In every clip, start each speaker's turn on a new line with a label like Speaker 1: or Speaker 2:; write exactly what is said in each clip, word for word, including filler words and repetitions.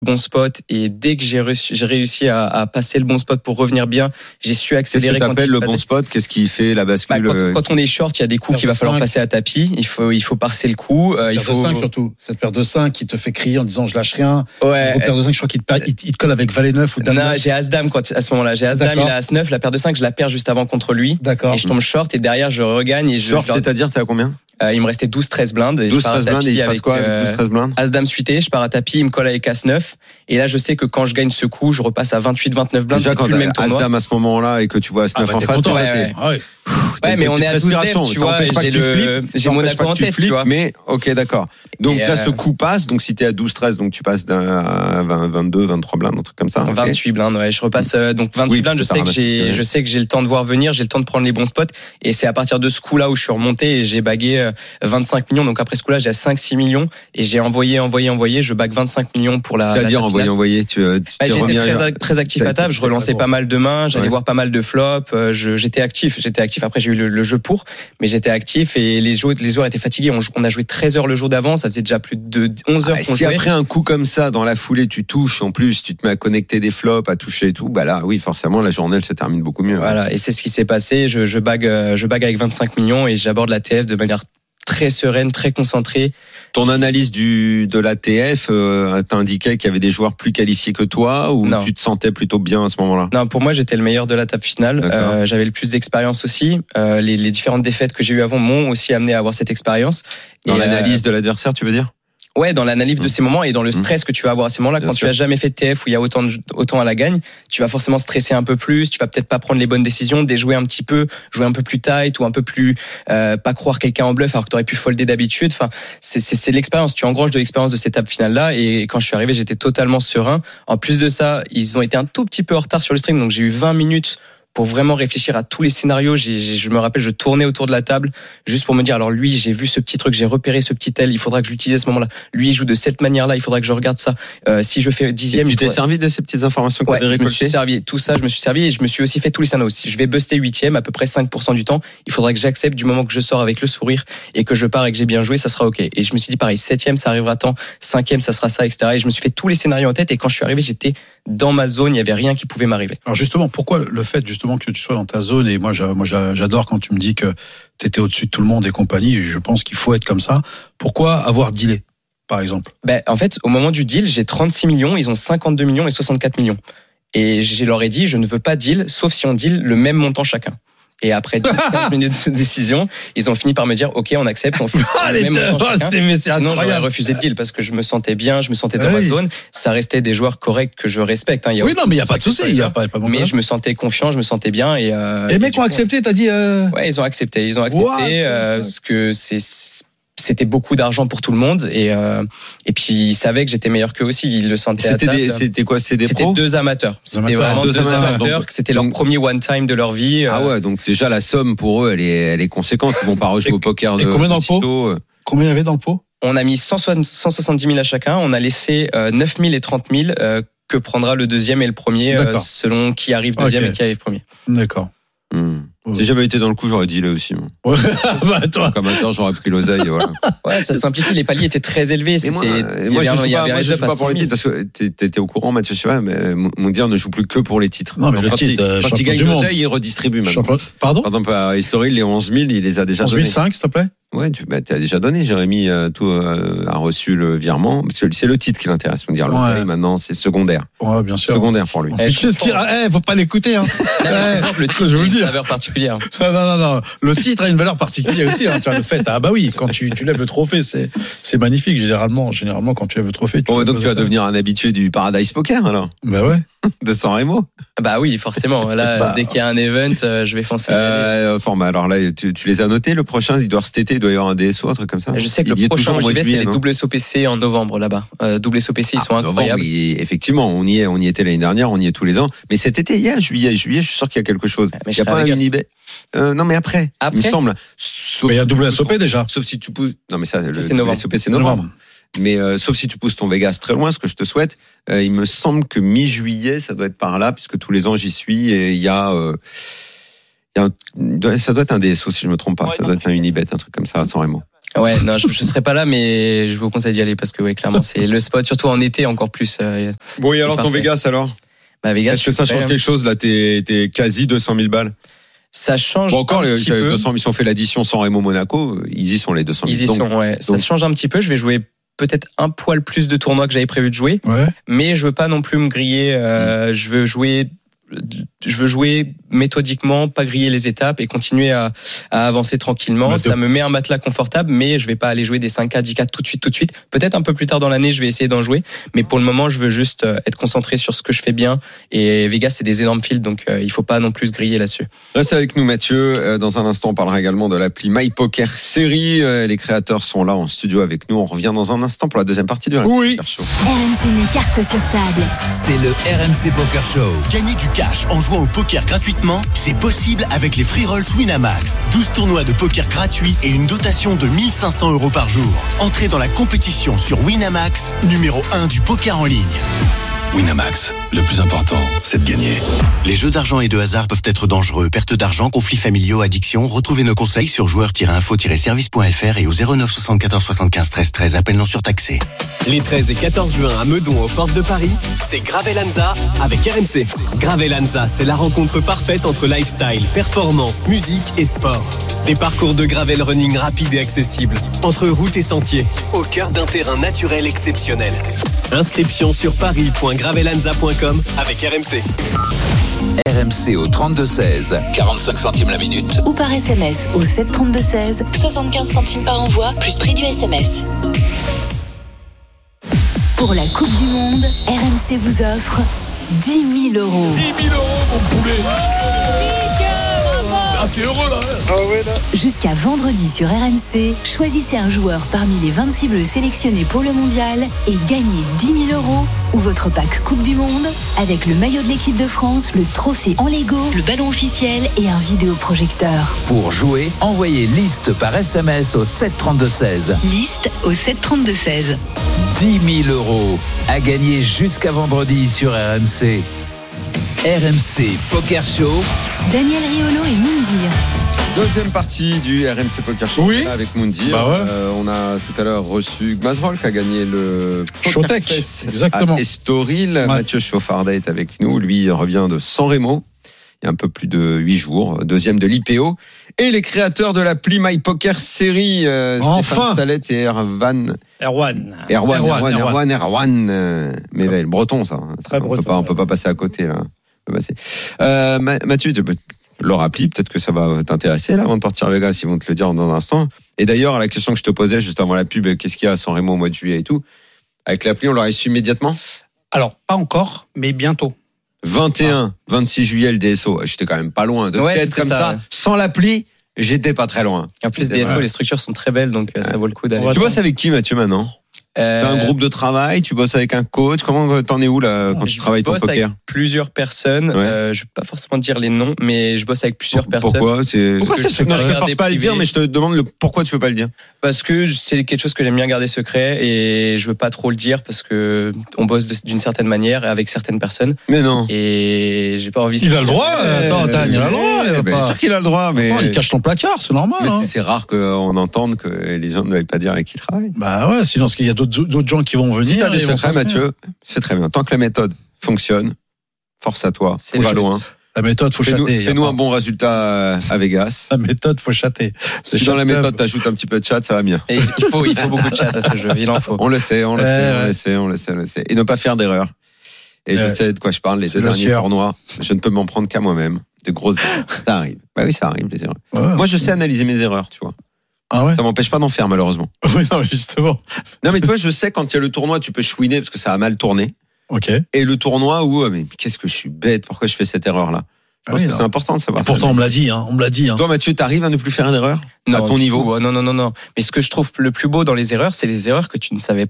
Speaker 1: bon spot, et dès que j'ai réussi, j'ai réussi à, à passer le bon spot pour revenir bien, j'ai su accélérer.
Speaker 2: Qu'est-ce que t'appelles le bon spot? Qu'est-ce qui fait la bascule?
Speaker 1: Bah, quand, quand on est short, il y a des coups qu'il va falloir passer à tapis. Il faut, il faut passer le coup.
Speaker 3: Cette
Speaker 1: euh, il
Speaker 3: paire
Speaker 1: faut.
Speaker 3: de cinq surtout. Cette paire de cinq qui te fait crier en disant je lâche rien.
Speaker 1: Ouais.
Speaker 3: Une paire de cinq, je crois qu'il te, il, il te colle avec valet neuf ou dame
Speaker 1: Non,
Speaker 3: neuf.
Speaker 1: j'ai as-dame quoi, à ce moment-là. J'ai as-dame, il a as-neuf. La paire de cinq, je la perds juste avant contre lui.
Speaker 3: D'accord.
Speaker 1: Et je tombe short et derrière, je regagne. Et je,
Speaker 2: Short,
Speaker 1: je leur-
Speaker 2: c'est-à-dire, t'es à combien?
Speaker 1: Euh, il me restait douze treize blindes. Et
Speaker 2: douze
Speaker 1: je pars à
Speaker 2: treize blindes, et il
Speaker 1: tapis
Speaker 2: se passe
Speaker 1: avec
Speaker 2: quoi avec
Speaker 1: euh,
Speaker 2: douze treize blindes?
Speaker 1: as-dame suité, je pars à tapis, il me colle avec as-neuf. Et là, je sais que quand je gagne ce coup, je repasse à vingt-huit vingt-neuf blindes.
Speaker 2: Déjà,
Speaker 1: C'est
Speaker 2: quand
Speaker 1: plus le
Speaker 2: t'as
Speaker 1: même tournoi.
Speaker 2: as-dame à ce moment-là et que tu vois
Speaker 3: Ah,
Speaker 2: as-neuf
Speaker 3: bah,
Speaker 2: en
Speaker 3: t'es
Speaker 2: face,
Speaker 3: content,
Speaker 2: t'es-
Speaker 1: ouais, ouais.
Speaker 3: Ah ouais.
Speaker 1: Ouais, mais on est à douze lèvres, tu vois.
Speaker 2: Ça empêche pas
Speaker 1: J'ai
Speaker 2: que tu
Speaker 1: le,
Speaker 2: flippes,
Speaker 1: j'ai
Speaker 2: ça empêche
Speaker 1: Monaco
Speaker 2: pas que
Speaker 1: en
Speaker 2: tu
Speaker 1: tête, tu
Speaker 2: flippes,
Speaker 1: vois.
Speaker 2: mais ok, d'accord. Donc
Speaker 1: Et
Speaker 2: là,
Speaker 1: euh,
Speaker 2: ce coup passe. Donc si t'es à douze treize, donc tu passes d'un à vingt, vingt-deux, vingt-trois blindes, un truc comme ça. ok.
Speaker 1: vingt-huit blindes, ouais. Je repasse euh, donc vingt-huit
Speaker 2: Oui,
Speaker 1: blindes. Je
Speaker 2: c'est
Speaker 1: sais
Speaker 2: par
Speaker 1: que j'ai,
Speaker 2: là,
Speaker 1: je sais que j'ai le temps de voir venir, j'ai le temps de prendre les bons spots. Et c'est à partir de ce coup-là où je suis remonté et j'ai bagué euh, vingt-cinq millions. Donc après ce coup-là, j'ai à cinq six millions et j'ai envoyé, envoyé, envoyé. Je bague vingt-cinq millions pour la.
Speaker 2: C'est-à-dire
Speaker 1: la
Speaker 2: envoyer,
Speaker 1: finale.
Speaker 2: envoyer. Tu, tu
Speaker 1: Bah,
Speaker 2: t'es
Speaker 1: j'étais
Speaker 2: remis à-
Speaker 1: très, très actif à table. Je
Speaker 3: Très,
Speaker 1: relançais
Speaker 3: très
Speaker 1: pas mal de mains. J'allais
Speaker 2: Ouais.
Speaker 1: voir pas mal de flops. euh, Je, j'étais actif. J'étais actif. Après, j'ai eu le, le jeu pour, mais j'étais actif et les joueurs, les joueurs étaient fatigués. On, on a joué treize heures le jour d'avant. Ça faisait déjà plus de onze heures
Speaker 2: Ah,
Speaker 1: qu'on
Speaker 2: si
Speaker 1: jouait.
Speaker 2: après un coup comme ça, dans la foulée, tu touches, en plus, tu te mets à connecter des flops, à toucher et tout, bah là, oui, forcément, la journée, elle se termine beaucoup mieux.
Speaker 1: Voilà, et c'est ce qui s'est passé. Je, je bague, euh, je bague avec vingt-cinq millions et j'aborde la T F de manière très sereine, très concentrée.
Speaker 2: Ton analyse du, de l'A T F euh, t'indiquait qu'il y avait des joueurs plus qualifiés que toi, ou
Speaker 1: Non.
Speaker 2: tu te sentais plutôt bien à ce moment-là?
Speaker 1: Non, pour moi, j'étais le meilleur de la table finale.
Speaker 2: D'accord.
Speaker 1: Euh, j'avais le plus d'expérience aussi. Euh, les, les différentes défaites que j'ai eues avant m'ont aussi amené à avoir cette expérience.
Speaker 2: Dans
Speaker 1: Et,
Speaker 2: l'analyse
Speaker 1: euh,
Speaker 2: de l'adversaire, tu veux dire?
Speaker 1: Ouais, dans l'analyse de
Speaker 2: Mmh.
Speaker 1: ces moments et dans le stress que tu vas avoir à ces moments-là,
Speaker 2: Bien
Speaker 1: quand
Speaker 2: sûr.
Speaker 1: tu as jamais fait de T F où il y a autant de, autant à la gagne, tu vas forcément stresser un peu plus, tu vas peut-être pas prendre les bonnes décisions, déjouer un petit peu, jouer un peu plus tight ou un peu plus, euh, pas croire quelqu'un en bluff alors que tu aurais pu folder d'habitude. Enfin, c'est, c'est, c'est l'expérience. Tu engranges de l'expérience de cette étape finale-là et quand je suis arrivé, j'étais totalement serein. En plus de ça, ils ont été un tout petit peu en retard sur le stream, donc j'ai eu vingt minutes pour vraiment réfléchir à tous les scénarios. J'ai, j'ai, je me rappelle, je tournais autour de la table juste pour me dire, alors lui, j'ai vu ce petit truc, j'ai repéré ce petit tel, il faudra que je l'utilise à ce moment-là. Lui, il joue de cette manière-là, il faudra que je regarde ça. Euh, si je fais dixième,
Speaker 2: Et tu
Speaker 1: il
Speaker 2: t'es
Speaker 1: faudra...
Speaker 2: servi de ces petites informations que
Speaker 1: Ouais,
Speaker 2: tu avais
Speaker 1: je me suis
Speaker 2: récoltées?
Speaker 1: servi, tout ça, je me suis servi et je me suis aussi fait tous les scénarios. Si je vais buster huitième, à peu près cinq pour cent du temps, il faudra que j'accepte du moment que je sors avec le sourire et que je pars et que j'ai bien joué, ça sera ok. Et je me suis dit pareil, septième, ça arrivera tant, cinquième, ça sera ça, et cetera. Et je me suis fait tous les scénarios en tête et quand je suis arrivé, j'étais dans ma zone, il y avait rien qui pouvait m'arriver.
Speaker 3: Alors justement, pourquoi le fait justement que tu sois dans ta zone, et moi, j'a- moi j'a- j'adore quand tu me dis que tu étais au-dessus de tout le monde et compagnie, je pense qu'il faut être comme ça. Pourquoi avoir dealé, par exemple?
Speaker 1: Ben, en fait, au moment du deal, j'ai trente-six millions, ils ont cinquante-deux millions et soixante-quatre millions. Et je leur ai dit, je ne veux pas deal, sauf si on deal le même montant chacun. Et après dix quinze minutes de décision, ils ont fini par me dire, OK, on accepte, on fait
Speaker 3: Ah,
Speaker 1: le
Speaker 3: les
Speaker 1: même
Speaker 3: deux,
Speaker 1: montant chacun.
Speaker 3: c'est- mais c'est
Speaker 1: Sinon, j'aurais
Speaker 3: incroyable.
Speaker 1: refusé de deal parce que je me sentais bien, je me sentais dans
Speaker 3: Ah
Speaker 1: ma
Speaker 3: oui.
Speaker 1: zone. Ça restait des joueurs corrects que je respecte. Hein. Il y a
Speaker 3: Oui,
Speaker 1: aucun
Speaker 3: non, mais il n'y a pas de souci, il n'y a pas, pas de
Speaker 1: Mais
Speaker 3: problème.
Speaker 1: je me sentais confiant, je me sentais bien. Et, euh,
Speaker 3: Et les mecs
Speaker 1: du
Speaker 3: ont
Speaker 1: coup,
Speaker 3: accepté, t'as dit. Euh...
Speaker 1: Ouais, ils ont accepté. Ils ont accepté
Speaker 3: What
Speaker 1: euh, parce que c'est c'était beaucoup d'argent pour tout le monde et euh, et puis ils savaient que j'étais meilleur qu'eux aussi. Ils le sentaient à
Speaker 2: C'était
Speaker 1: table.
Speaker 2: des, c'était quoi? C'est des
Speaker 1: C'était
Speaker 2: pros?
Speaker 1: deux amateurs. C'était
Speaker 3: amateurs.
Speaker 1: vraiment
Speaker 2: Deux
Speaker 1: deux,
Speaker 2: amateurs.
Speaker 1: amateurs.
Speaker 2: Donc-
Speaker 1: que c'était leur
Speaker 2: donc-
Speaker 1: premier one time de leur vie.
Speaker 2: Ah
Speaker 1: euh,
Speaker 2: ouais, donc déjà la somme pour eux, elle est, elle est conséquente. Ils vont pas rejouer
Speaker 3: Et-
Speaker 2: au poker de
Speaker 3: et combien dans le pot
Speaker 2: aussitôt.
Speaker 3: Combien il y avait dans le pot?
Speaker 1: On a mis cent soixante-dix mille à chacun. On a laissé euh, neuf mille et trente mille euh, que prendra le deuxième et le premier euh,
Speaker 3: D'accord.
Speaker 1: selon qui arrive deuxième
Speaker 3: Ok.
Speaker 1: et qui arrive premier.
Speaker 3: D'accord.
Speaker 2: Hmm.
Speaker 3: Ouais.
Speaker 2: Si j'avais été dans le coup, j'aurais dit là aussi. Moi.
Speaker 3: Ouais. bah, toi.
Speaker 2: Comme amateur, j'aurais pris l'oseille. Voilà.
Speaker 1: Ouais, ça simplifie. Les paliers étaient très élevés.
Speaker 2: Et
Speaker 1: C'était,
Speaker 2: moi,
Speaker 1: il y
Speaker 2: euh, moi,
Speaker 1: avait
Speaker 2: je
Speaker 1: un-
Speaker 2: joue
Speaker 1: il y
Speaker 2: pas,
Speaker 1: avait un
Speaker 2: moi, je
Speaker 1: heads-up
Speaker 2: joue
Speaker 1: à
Speaker 2: pas pour
Speaker 1: cent
Speaker 2: les
Speaker 1: mille.
Speaker 2: titres parce que t'es- t'étais au courant, Mathieu, je sais pas, mais Mondir ne joue plus que pour les titres.
Speaker 3: Non, mais
Speaker 2: Donc,
Speaker 3: le
Speaker 2: quand
Speaker 3: titre,
Speaker 2: il,
Speaker 3: euh,
Speaker 2: quand il
Speaker 3: champion
Speaker 2: gagne
Speaker 3: du monde.
Speaker 2: l'oseille, il redistribue maintenant.
Speaker 3: Champion- Pardon?
Speaker 2: Par exemple, à History, les onze mille, il les a déjà
Speaker 3: onze
Speaker 2: donnés.
Speaker 3: mille cinq, s'il te plaît?
Speaker 2: Ouais, tu bah, as déjà donné. Jérémy euh, tout, euh, a reçu le virement. Parce que c'est le titre qui l'intéresse. On dire
Speaker 3: Ouais.
Speaker 2: l'oseille, maintenant, c'est secondaire.
Speaker 3: Ouais, bien sûr.
Speaker 2: Secondaire pour lui.
Speaker 1: Eh, je
Speaker 3: Qu'est-ce qu'il
Speaker 1: comprends.
Speaker 3: a... Eh, faut pas l'écouter, hein.
Speaker 1: Non, mais je
Speaker 3: Ouais.
Speaker 1: comprends que le titre
Speaker 3: Je
Speaker 1: a
Speaker 3: vous le
Speaker 1: une
Speaker 3: dis.
Speaker 1: saveur particulière.
Speaker 3: Non, non, non, non. Le titre a une valeur particulière aussi. Hein. Tu vois, le fait, ah bah oui, quand tu, tu lèves le trophée, c'est, c'est magnifique. Généralement, généralement, quand tu lèves le trophée, tu
Speaker 2: Bon, bah, donc tu vas
Speaker 3: lèves-
Speaker 2: devenir un habitué du Paradise Poker, alors.
Speaker 3: Bah ouais.
Speaker 2: De San Remo.
Speaker 1: Bah oui, forcément. Là,
Speaker 3: Bah.
Speaker 1: dès qu'il y a un event, euh, je vais foncer.
Speaker 2: Euh, attends, mais alors là, tu, tu les as notés, le prochain, il doit cet été, il doit y avoir un D S O, un truc comme ça.
Speaker 1: Je sais que
Speaker 2: Il y
Speaker 1: le
Speaker 2: est
Speaker 1: prochain
Speaker 2: toujours au
Speaker 1: où
Speaker 2: mois
Speaker 1: j'y
Speaker 2: de
Speaker 1: vais, c'est
Speaker 2: juillet,
Speaker 1: les
Speaker 2: non
Speaker 1: W S O P C en novembre là-bas. Euh, W S O P C, ils
Speaker 2: Ah,
Speaker 1: sont
Speaker 2: novembre,
Speaker 1: incroyables.
Speaker 2: oui, effectivement, on y est, on y était l'année dernière, on y est tous les ans. Mais cet été, il y a juillet, juillet, je suis sûr qu'il y a quelque chose.
Speaker 1: Mais
Speaker 2: Il
Speaker 1: je
Speaker 2: n'y a
Speaker 1: serai à
Speaker 2: pas un
Speaker 1: Vegas.
Speaker 2: Unibet. Euh, non, mais après,
Speaker 1: Après
Speaker 2: il me semble. Sauf
Speaker 3: Mais il y a
Speaker 2: si tu
Speaker 3: W
Speaker 2: pousses
Speaker 3: S O P
Speaker 2: ton-
Speaker 3: déjà.
Speaker 2: Sauf si tu pousses. Non, mais ça, le
Speaker 1: c'est novembre.
Speaker 2: W S O P, c'est novembre. Mais euh, sauf si tu pousses ton Vegas très loin, ce que je te souhaite, euh, il me semble que mi-juillet, ça doit être par là, puisque tous les ans j'y suis et il y a, euh, il y a un- ça doit être un D S O si je me trompe pas, ça doit être un Unibet, un truc comme ça à San Remo.
Speaker 1: Ouais, non, je, je serai pas là, mais je vous conseille d'y aller parce que ouais, clairement, c'est le spot, surtout en été encore plus. Euh,
Speaker 2: Bon, et
Speaker 1: c'est
Speaker 2: alors ton
Speaker 1: parfait.
Speaker 2: Vegas alors
Speaker 1: Bah, Vegas,
Speaker 2: Est-ce que
Speaker 1: je
Speaker 2: ça
Speaker 1: suis
Speaker 2: change
Speaker 1: prêt.
Speaker 2: quelque chose là? T'es, t'es quasi deux cent mille balles.
Speaker 1: Ça change
Speaker 2: Bon, encore,
Speaker 1: un
Speaker 2: les
Speaker 1: petit peu.
Speaker 2: deux cents, ils ont fait l'addition sans Remo Monaco, ils y sont les deux cent mille.
Speaker 1: Ils y
Speaker 2: Donc,
Speaker 1: sont, ouais. Ça
Speaker 2: donc-
Speaker 1: change un petit peu. Je vais jouer peut-être un poil plus de tournois que j'avais prévu de jouer,
Speaker 3: Ouais.
Speaker 1: mais je veux pas non plus me griller. Euh, je veux jouer. Je veux jouer méthodiquement, pas griller les étapes et continuer à, à avancer tranquillement.
Speaker 3: Mais
Speaker 1: Ça
Speaker 3: de-
Speaker 1: me met un matelas confortable, mais je vais pas aller jouer des cinq K, dix K tout de suite, tout de suite. Peut-être un peu plus tard dans l'année, je vais essayer d'en jouer, mais pour le moment, je veux juste euh, être concentré sur ce que je fais bien. Et Vegas, c'est des énormes fields, donc euh, il faut pas non plus se griller là-dessus.
Speaker 2: Reste avec nous Mathieu. Euh, Dans un instant, on parlera également de l'appli MyPoker Série. Euh, Les créateurs sont là en studio avec nous. On revient dans un instant pour la deuxième partie du
Speaker 3: Oui.
Speaker 2: Poker Show.
Speaker 4: R M C met carte sur table.
Speaker 5: C'est le R M C Poker Show.
Speaker 6: Gagner du cash en jouant au poker gratuitement, c'est possible avec les free rolls Winamax. douze tournois de poker gratuits et une dotation de mille cinq cents euros par jour. Entrez dans la compétition sur Winamax, numéro un du poker en ligne.
Speaker 5: Winamax, le plus important, c'est de gagner.
Speaker 6: Les jeux d'argent et de hasard peuvent être dangereux. Perte d'argent, conflits familiaux, addiction. Retrouvez nos conseils sur joueurs tiret info tiret service point f r et au zéro neuf soixante-quatorze soixante-quinze treize treize. Appel non surtaxé.
Speaker 7: Les treize et quatorze juin à Meudon, aux portes de Paris, c'est Gravelanza avec R M C. Gravelanza, c'est la rencontre parfaite entre lifestyle, performance, musique et sport. Des parcours de gravel running rapides et accessibles, entre routes et sentiers, au cœur d'un terrain naturel exceptionnel. Inscription sur paris point gravelanza point com avec R M C.
Speaker 5: R M C au trente-deux seize, quarante-cinq centimes la minute.
Speaker 4: Ou par S M S au sept trente-deux seize, soixante-quinze centimes par envoi, plus prix du S M S. Pour la Coupe du Monde, R M C vous offre dix mille euros.
Speaker 8: dix mille euros, mon poulet. Ah, t'es heureux là.
Speaker 4: Jusqu'à vendredi sur R M C, choisissez un joueur parmi les vingt-six bleus sélectionnés pour le mondial et gagnez dix mille euros ou votre pack Coupe du Monde avec le maillot de l'équipe de France, le trophée en Lego, le ballon officiel et un vidéoprojecteur.
Speaker 5: Pour jouer, envoyez liste par S M S au sept trente-deux seize.
Speaker 4: Liste au sept trente-deux seize.
Speaker 5: dix mille euros à gagner jusqu'à vendredi sur R M C. R M C Poker Show.
Speaker 4: Daniel Riolo et Moundir.
Speaker 2: Deuxième partie du R M C Poker Show.
Speaker 3: Oui.
Speaker 2: Avec Mundi.
Speaker 3: Bah ouais.
Speaker 2: Euh, on a tout à l'heure reçu Gmazrol qui a gagné le
Speaker 3: Showtech,
Speaker 2: Fest
Speaker 3: exactement.
Speaker 2: à Estoril.
Speaker 3: Ouais.
Speaker 2: Mathieu Chauffardet est avec nous. Lui il revient de San Remo. Il y a un peu plus de huit jours. Deuxième de l'I P O. Et les créateurs de l'appli MyPoker Série. Euh,
Speaker 3: Enfin.
Speaker 2: Stéphane Salette et Erwan.
Speaker 9: Erwan.
Speaker 2: Erwan,
Speaker 3: Erwan,
Speaker 2: Erwan,
Speaker 3: Erwan.
Speaker 2: Erwan, Erwan. euh, Mais ouais, le breton, ça.
Speaker 9: Très
Speaker 2: on peut
Speaker 9: breton,
Speaker 2: pas, on peut
Speaker 9: ouais.
Speaker 2: pas passer à côté, là. On peut passer. Euh, Ma- Mathieu, tu peux leur appli, peut-être que ça va t'intéresser, là, avant de partir à Vegas, ils vont te le dire dans un instant. Et d'ailleurs, à la question que je te posais juste avant la pub, qu'est-ce qu'il y a à San Remo au mois de juillet et tout, avec l'appli, on l'aurait su immédiatement?
Speaker 9: Alors, pas encore, mais bientôt.
Speaker 2: vingt et un, vingt-six juillet, le D S O. J'étais quand même pas loin. De
Speaker 1: Ouais,
Speaker 2: tête
Speaker 1: c'était
Speaker 2: comme
Speaker 1: ça,
Speaker 2: ça,
Speaker 1: ouais.
Speaker 2: sans l'appli, j'étais pas très loin.
Speaker 1: En plus, D S O,
Speaker 3: Ouais.
Speaker 1: les structures sont très belles, donc euh, ça vaut le coup d'aller.
Speaker 9: On va
Speaker 2: Tu bosses avec qui, Mathieu, maintenant?
Speaker 1: Euh,
Speaker 2: T'as un groupe de travail, tu bosses avec un coach, comment t'en es où, là, quand tu
Speaker 1: je
Speaker 2: travailles ton
Speaker 1: bosse
Speaker 2: poker?
Speaker 1: avec plusieurs personnes.
Speaker 2: Ouais.
Speaker 1: Euh, je vais pas forcément dire les noms, mais je bosse avec plusieurs personnes.
Speaker 2: Pourquoi? C'est,
Speaker 3: Pourquoi
Speaker 2: c'est-
Speaker 3: c'est
Speaker 2: non, je te
Speaker 1: secret?
Speaker 2: force pas à le dire,
Speaker 1: Privé.
Speaker 2: mais je te demande le pourquoi tu veux pas le dire.
Speaker 1: Parce que c'est quelque chose que j'aime bien garder secret et je veux pas trop le dire parce que on bosse de- d'une certaine manière et avec certaines personnes
Speaker 2: Mais non.
Speaker 1: et j'ai pas envie.
Speaker 3: Il a le droit. Attends, Dan, il a le droit. Il, va
Speaker 2: Eh ben,
Speaker 3: pas-
Speaker 2: sûr qu'il a le droit, mais,
Speaker 3: Oh, il cache ton placard, c'est normal.
Speaker 2: mais
Speaker 3: hein.
Speaker 2: c'est, c'est rare qu'on entende que les gens ne veulent pas dire avec qui ils travaillent.
Speaker 3: Bah ouais, sinon parce qu'il y a d'autres d'autres gens qui vont venir.
Speaker 2: Si t'as des
Speaker 3: et ils vont
Speaker 2: secrets,
Speaker 3: s'inscrire.
Speaker 2: Mathieu, c'est très bien. Tant que la méthode fonctionne, force à toi,
Speaker 1: C'est
Speaker 2: va
Speaker 1: chouette.
Speaker 2: loin.
Speaker 3: La méthode, faut
Speaker 2: Fais-nous,
Speaker 3: chatter. y a
Speaker 2: fais-nous
Speaker 3: pas-
Speaker 2: un bon résultat à Vegas.
Speaker 3: La méthode, faut chatter. C'est
Speaker 2: Si dans la
Speaker 3: chatte
Speaker 2: méthode
Speaker 3: club.
Speaker 2: t'ajoutes un petit peu de chat, ça va mieux.
Speaker 1: Et il faut, il faut beaucoup de chat à ce jeu. Il en faut.
Speaker 2: On le sait, on le
Speaker 3: Eh
Speaker 2: sait, on
Speaker 3: ouais.
Speaker 2: le sait, on le sait, on le sait. Et ne pas faire d'erreurs. Et je
Speaker 3: Ouais.
Speaker 2: sais de quoi je parle, les
Speaker 3: C'est
Speaker 2: deux
Speaker 3: le
Speaker 2: derniers
Speaker 3: sieur.
Speaker 2: tournois, je ne peux m'en prendre qu'à moi-même. De grosses erreurs. Ça arrive. Bah oui, ça arrive, les erreurs.
Speaker 3: Ouais.
Speaker 2: Moi, je sais analyser mes erreurs, tu vois.
Speaker 3: Ah ouais.
Speaker 2: Ça m'empêche pas d'en faire, malheureusement.
Speaker 3: Oui, non, mais justement.
Speaker 2: Non, mais toi, je sais quand il y a le tournoi, tu peux chouiner parce que ça a mal tourné.
Speaker 3: Ok.
Speaker 2: Et le tournoi où, oh, mais qu'est-ce que je suis bête, pourquoi je fais cette erreur-là? Je
Speaker 3: Ah
Speaker 2: pense
Speaker 3: oui,
Speaker 2: que
Speaker 3: non.
Speaker 2: c'est important de savoir.
Speaker 3: Et pourtant,
Speaker 2: ça.
Speaker 3: on me l'a dit, hein. On me l'a dit. Hein.
Speaker 2: Toi, Mathieu, t'arrives à ne plus faire d'erreur?
Speaker 1: Non,
Speaker 2: à ton
Speaker 1: du
Speaker 2: niveau?
Speaker 1: tout. Ouais, non, non, non, non. Mais ce que je trouve le plus beau dans les erreurs, c'est les erreurs que tu ne savais pas.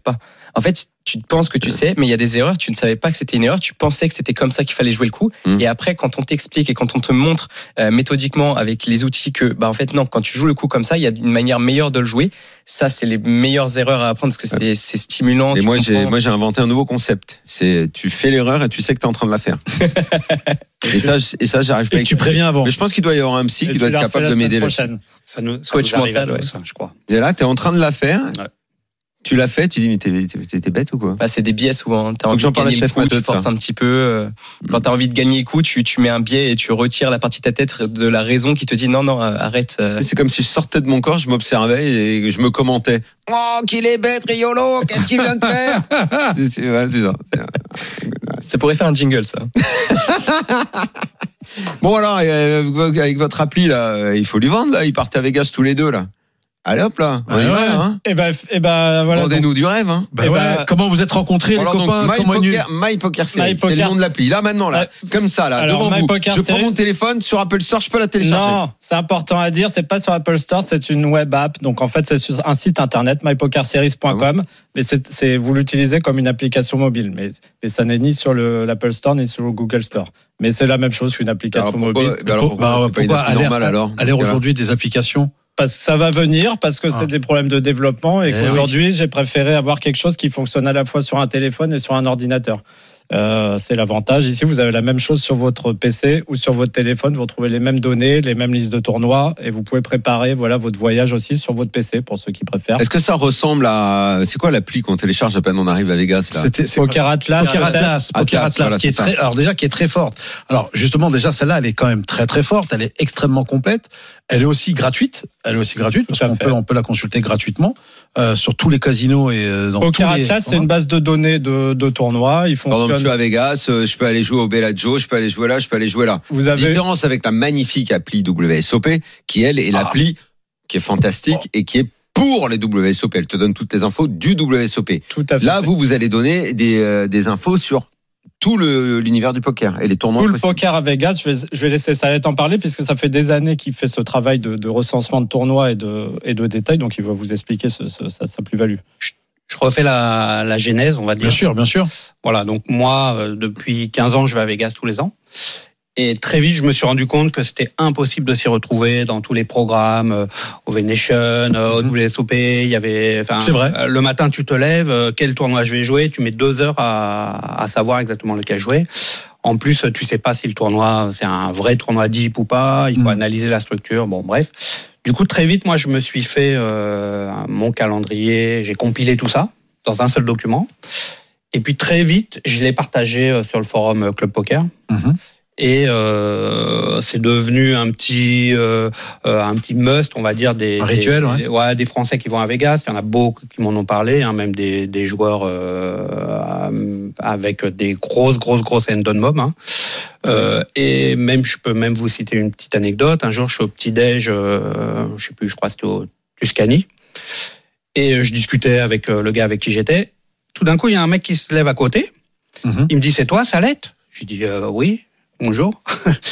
Speaker 1: en fait, tu penses que tu sais, mais il y a des erreurs, tu ne savais pas que c'était une erreur, tu pensais que c'était comme ça qu'il fallait jouer le coup. Mmh. Et après, quand on t'explique et quand on te montre euh, méthodiquement avec les outils que, bah en fait non, quand tu joues le coup comme ça, il y a une manière meilleure de le jouer. Ça, c'est les meilleures erreurs à apprendre parce que c'est, c'est stimulant.
Speaker 2: Et moi,
Speaker 1: comprends.
Speaker 2: j'ai, moi, j'ai inventé un nouveau concept. C'est, tu fais l'erreur et tu sais que t'es en train de la faire. et ça, et ça, j'arrive pas.
Speaker 3: Et tu préviens avant.
Speaker 2: Mais je pense qu'il doit y avoir un psy qui doit être capable de m'aider là-dessus.
Speaker 9: Ça nous, ça
Speaker 1: Coach
Speaker 9: nous arrive
Speaker 1: mental,
Speaker 9: à
Speaker 1: ouais.
Speaker 9: tous, je crois.
Speaker 2: Et là, t'es en train de la faire.
Speaker 9: Ouais.
Speaker 2: Tu l'as fait, tu dis mais t'es, t'es, t'es bête ou quoi?
Speaker 1: Bah, c'est des biais souvent. Hein. T'as envie
Speaker 2: j'en
Speaker 1: de
Speaker 2: parle à
Speaker 1: gagner le
Speaker 2: Steph
Speaker 1: coup,
Speaker 2: Matot,
Speaker 1: tu forces
Speaker 2: ça.
Speaker 1: un petit peu. Euh, quand t'as envie de gagner le coup, tu, tu mets un biais et tu retires la partie de ta tête de la raison qui te dit non, non, arrête. Euh.
Speaker 2: C'est comme si je sortais de mon corps, je m'observais et je me commentais. Oh, qu'il est bête, Riolo, qu'est-ce qu'il vient de faire? c'est, c'est, ouais, c'est ça. C'est...
Speaker 1: Ça pourrait faire un jingle, ça.
Speaker 2: Bon, alors, euh, avec votre appli, là, il faut lui vendre, là. Ils partent à Vegas tous les deux, là. Allez hop là, on
Speaker 3: ouais,
Speaker 2: y va,
Speaker 3: ouais.
Speaker 2: hein.
Speaker 10: Et ben, et ben voilà.
Speaker 2: Vendez-nous
Speaker 10: donc,
Speaker 2: du rêve, hein.
Speaker 3: Bah
Speaker 10: Eh
Speaker 3: ouais,
Speaker 10: ben,
Speaker 3: comment vous êtes rencontrés,
Speaker 2: Alors
Speaker 3: les
Speaker 2: donc,
Speaker 3: copains?
Speaker 2: My
Speaker 3: Comment
Speaker 2: Poker, My Poker Series,
Speaker 10: My
Speaker 2: c'est le
Speaker 10: Poker-
Speaker 2: nom de l'appli. Là maintenant, là, comme ça, là,
Speaker 10: Alors,
Speaker 2: devant
Speaker 10: My
Speaker 2: vous.
Speaker 10: Poker
Speaker 2: Je prends
Speaker 10: Series-
Speaker 2: mon téléphone sur Apple Store, je peux la télécharger.
Speaker 10: Non, c'est important à dire, c'est pas sur Apple Store, c'est une web app. Donc en fait, c'est sur un site internet, my poker series point com,
Speaker 2: Ah bon
Speaker 10: mais c'est, c'est vous l'utilisez comme une application mobile, mais, mais ça n'est ni sur le, l'Apple Store ni sur le Google Store. Mais c'est la même chose qu'une application
Speaker 2: Alors pourquoi,
Speaker 10: mobile.
Speaker 2: bah alors pourquoi,
Speaker 3: Bah,
Speaker 2: c'est pas une
Speaker 3: pourquoi
Speaker 2: appli
Speaker 3: à l'ère-
Speaker 2: normale alors
Speaker 3: À l'ère
Speaker 2: Dans ce cas-là
Speaker 3: aujourd'hui des applications.
Speaker 10: Parce que ça va venir, parce que c'est
Speaker 3: Ah.
Speaker 10: des problèmes de développement et
Speaker 3: Eh
Speaker 10: qu'aujourd'hui, j'ai préféré avoir quelque chose qui fonctionne à la fois sur un téléphone et sur un ordinateur. Euh, c'est l'avantage. Ici, vous avez la même chose sur votre P C ou sur votre téléphone. Vous retrouvez les mêmes données, les mêmes listes de tournois et vous pouvez préparer voilà, votre voyage aussi sur votre P C pour ceux qui préfèrent.
Speaker 2: Est-ce que ça ressemble à. C'est quoi l'appli qu'on télécharge à peine on arrive à Vegas là
Speaker 3: C'était, c'est
Speaker 10: Poker Atlas.
Speaker 3: Poker Atlas, Poker
Speaker 2: Atlas,
Speaker 3: Atlas,
Speaker 2: voilà,
Speaker 3: qui est
Speaker 2: c'est ça.
Speaker 3: très, alors déjà qui est très forte. Alors justement déjà celle-là, elle est quand même très très forte. Elle est extrêmement complète. Elle est aussi gratuite. Elle est aussi gratuite parce
Speaker 10: Tout à
Speaker 3: qu'on
Speaker 10: fait.
Speaker 3: peut on peut la consulter gratuitement euh, sur tous les casinos et euh, dans
Speaker 10: Poker
Speaker 3: tous les.
Speaker 10: Atlas, c'est une base de données de, de tournois. Il
Speaker 2: Par exemple, je suis
Speaker 10: fonctionne.
Speaker 2: à Vegas, euh, je peux aller jouer au Bellagio, je peux aller jouer là, je peux aller jouer là.
Speaker 10: Vous avez
Speaker 2: Différence avec la magnifique appli W S O P, qui elle est l'appli qui est fantastique et qui est pour les W S O P. Elle te donne toutes les infos du W S O P.
Speaker 10: tout à fait.
Speaker 2: Là, vous, vous allez donner des, euh, des infos sur tout le, l'univers du poker et les tournois
Speaker 10: Tout le
Speaker 2: possibles.
Speaker 10: poker à Vegas, je vais, je vais laisser Salette en parler puisque ça fait des années qu'il fait ce travail de, de recensement de tournois et de, et de détails, donc il va vous expliquer ce, ce, sa, sa plus-value.
Speaker 9: Je refais la, la genèse, on va dire.
Speaker 3: Bien sûr, bien sûr.
Speaker 9: Voilà, donc moi, euh, depuis quinze ans, je vais à Vegas tous les ans. Et très vite, je me suis rendu compte que c'était impossible de s'y retrouver dans tous les programmes, euh, au V-Nation, euh, au W S O P. Il y avait, enfin,
Speaker 3: C'est vrai.
Speaker 9: euh, le matin, tu te lèves, euh, quel tournoi je vais jouer, tu mets deux heures à, à savoir exactement lequel jouer. En plus, tu sais pas si le tournoi, c'est un vrai tournoi deep ou pas. Il faut
Speaker 3: Mm.
Speaker 9: analyser la structure. Bon, bref. Du coup, très vite, moi, je me suis fait euh, mon calendrier. J'ai compilé tout ça dans un seul document. Et puis très vite, je l'ai partagé euh, sur le forum euh, Club Poker.
Speaker 3: Mhm.
Speaker 9: Et euh, c'est devenu un petit, euh, euh, un petit must, on va dire, des,
Speaker 3: Un rituel,
Speaker 9: des,
Speaker 3: ouais.
Speaker 9: des, ouais, des Français qui vont à Vegas. Il y en a beaucoup qui m'en ont parlé, hein, même des, des joueurs euh, avec des grosses, grosses, grosses hand-on mob. Hein. Euh, et même, je peux même vous citer une petite anecdote. Un jour, je suis au petit-déj, euh, je sais plus, je crois que c'était au Tuscany. Et je discutais avec le gars avec qui j'étais. Tout d'un coup, il y a un mec qui se lève à côté.
Speaker 3: Mhm.
Speaker 9: Il me dit, c'est toi, Salette? Je lui dis, euh, oui, bonjour.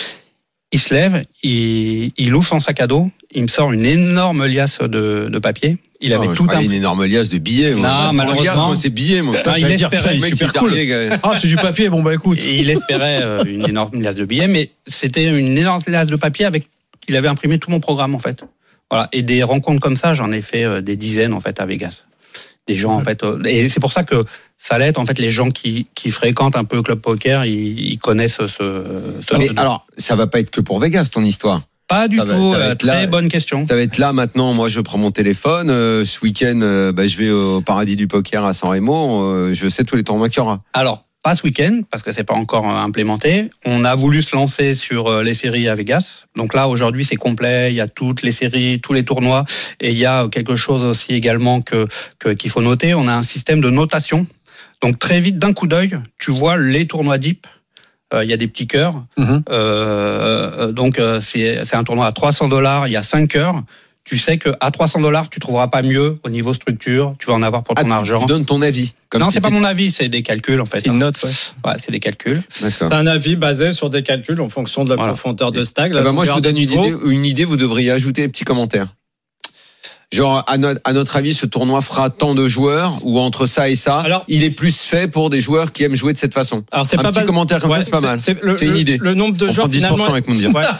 Speaker 9: Il se lève, il, il ouvre son sac à dos, il me sort une énorme liasse de, de papier. Il avait
Speaker 2: Oh, je
Speaker 9: tout
Speaker 2: croyais
Speaker 9: un...
Speaker 2: une énorme liasse de billets. Moi.
Speaker 9: Non,
Speaker 2: Moi,
Speaker 9: malheureusement.
Speaker 2: regarde, moi, c'est billets, moi.
Speaker 9: Ah, il
Speaker 3: J'allais dire,
Speaker 9: espérait,
Speaker 3: putain,
Speaker 2: Le mec,
Speaker 3: super
Speaker 2: il est
Speaker 3: cool.
Speaker 2: arrivé, gars.
Speaker 3: Ah, c'est du papier. Bon bah écoute.
Speaker 9: Et il espérait euh, une énorme liasse de billets, mais c'était une énorme liasse de papier avec... Il avait imprimé tout mon programme, en fait. Voilà. Et des rencontres comme ça, j'en ai fait euh, des dizaines, en fait, à Vegas. Des gens, en fait... euh, et c'est pour ça que Salette, en fait, les gens qui, qui fréquentent un peu Club Poker, ils, ils connaissent ce... ce
Speaker 2: Mais alors, ça va pas être que pour Vegas, ton histoire.
Speaker 9: Pas du
Speaker 2: ça va-
Speaker 9: tout,
Speaker 2: ça va
Speaker 9: euh,
Speaker 2: être
Speaker 9: très
Speaker 2: là-
Speaker 9: bonne question.
Speaker 2: Ça va être là maintenant. Moi, je prends mon téléphone. euh, ce week-end, euh, bah, je vais au Paradis du Poker à San Remo. euh, je sais tous les tournois qu'il y aura.
Speaker 9: Alors, pas ce week-end, parce que c'est pas encore euh, implémenté. On a voulu se lancer sur euh, les séries à Vegas. Donc là, aujourd'hui, c'est complet. Il y a toutes les séries, tous les tournois. Et il y a quelque chose aussi également que, que qu'il faut noter. On a un système de notation. Donc très vite, d'un coup d'œil, tu vois les tournois deep. Euh, Il y a des petits cœurs.
Speaker 3: Mhm.
Speaker 9: Euh, euh, donc euh, c'est c'est un tournoi à trois cents dollars. Il y a cinq cœurs. Tu sais que à trois cents dollars, tu trouveras pas mieux au niveau structure. Tu vas en avoir pour ton
Speaker 2: Ah, tu-
Speaker 9: argent.
Speaker 2: Tu donnes ton avis. Comme
Speaker 9: Non,
Speaker 2: si
Speaker 9: c'est pas
Speaker 2: t'étais-
Speaker 9: mon avis, c'est des calculs en fait.
Speaker 1: C'est une note, ouais.
Speaker 9: Ouais, c'est des calculs.
Speaker 2: D'accord.
Speaker 10: C'est un avis basé sur des calculs en fonction de la
Speaker 9: Voilà.
Speaker 10: profondeur de stack.
Speaker 2: Ah
Speaker 10: la
Speaker 2: bah moi, je
Speaker 10: longueur
Speaker 2: vous donne
Speaker 10: des
Speaker 2: une
Speaker 10: niveaux.
Speaker 2: idée. Une idée, vous devriez ajouter les petits commentaires. Genre, à, no- à notre avis, ce tournoi fera tant de joueurs ou entre ça et ça,
Speaker 10: Alors,
Speaker 2: il est plus fait pour des joueurs qui aiment jouer de cette façon.
Speaker 10: Alors c'est
Speaker 2: Un
Speaker 10: pas
Speaker 2: petit
Speaker 10: bas...
Speaker 2: commentaire comme
Speaker 10: ouais,
Speaker 2: ça, c'est pas mal.
Speaker 10: C'est, le,
Speaker 2: c'est une
Speaker 10: le,
Speaker 2: idée.
Speaker 10: Le nombre de
Speaker 2: On
Speaker 10: joueurs
Speaker 2: prend dix pour cent
Speaker 10: finalement.
Speaker 2: avec Moundir.
Speaker 10: Ouais.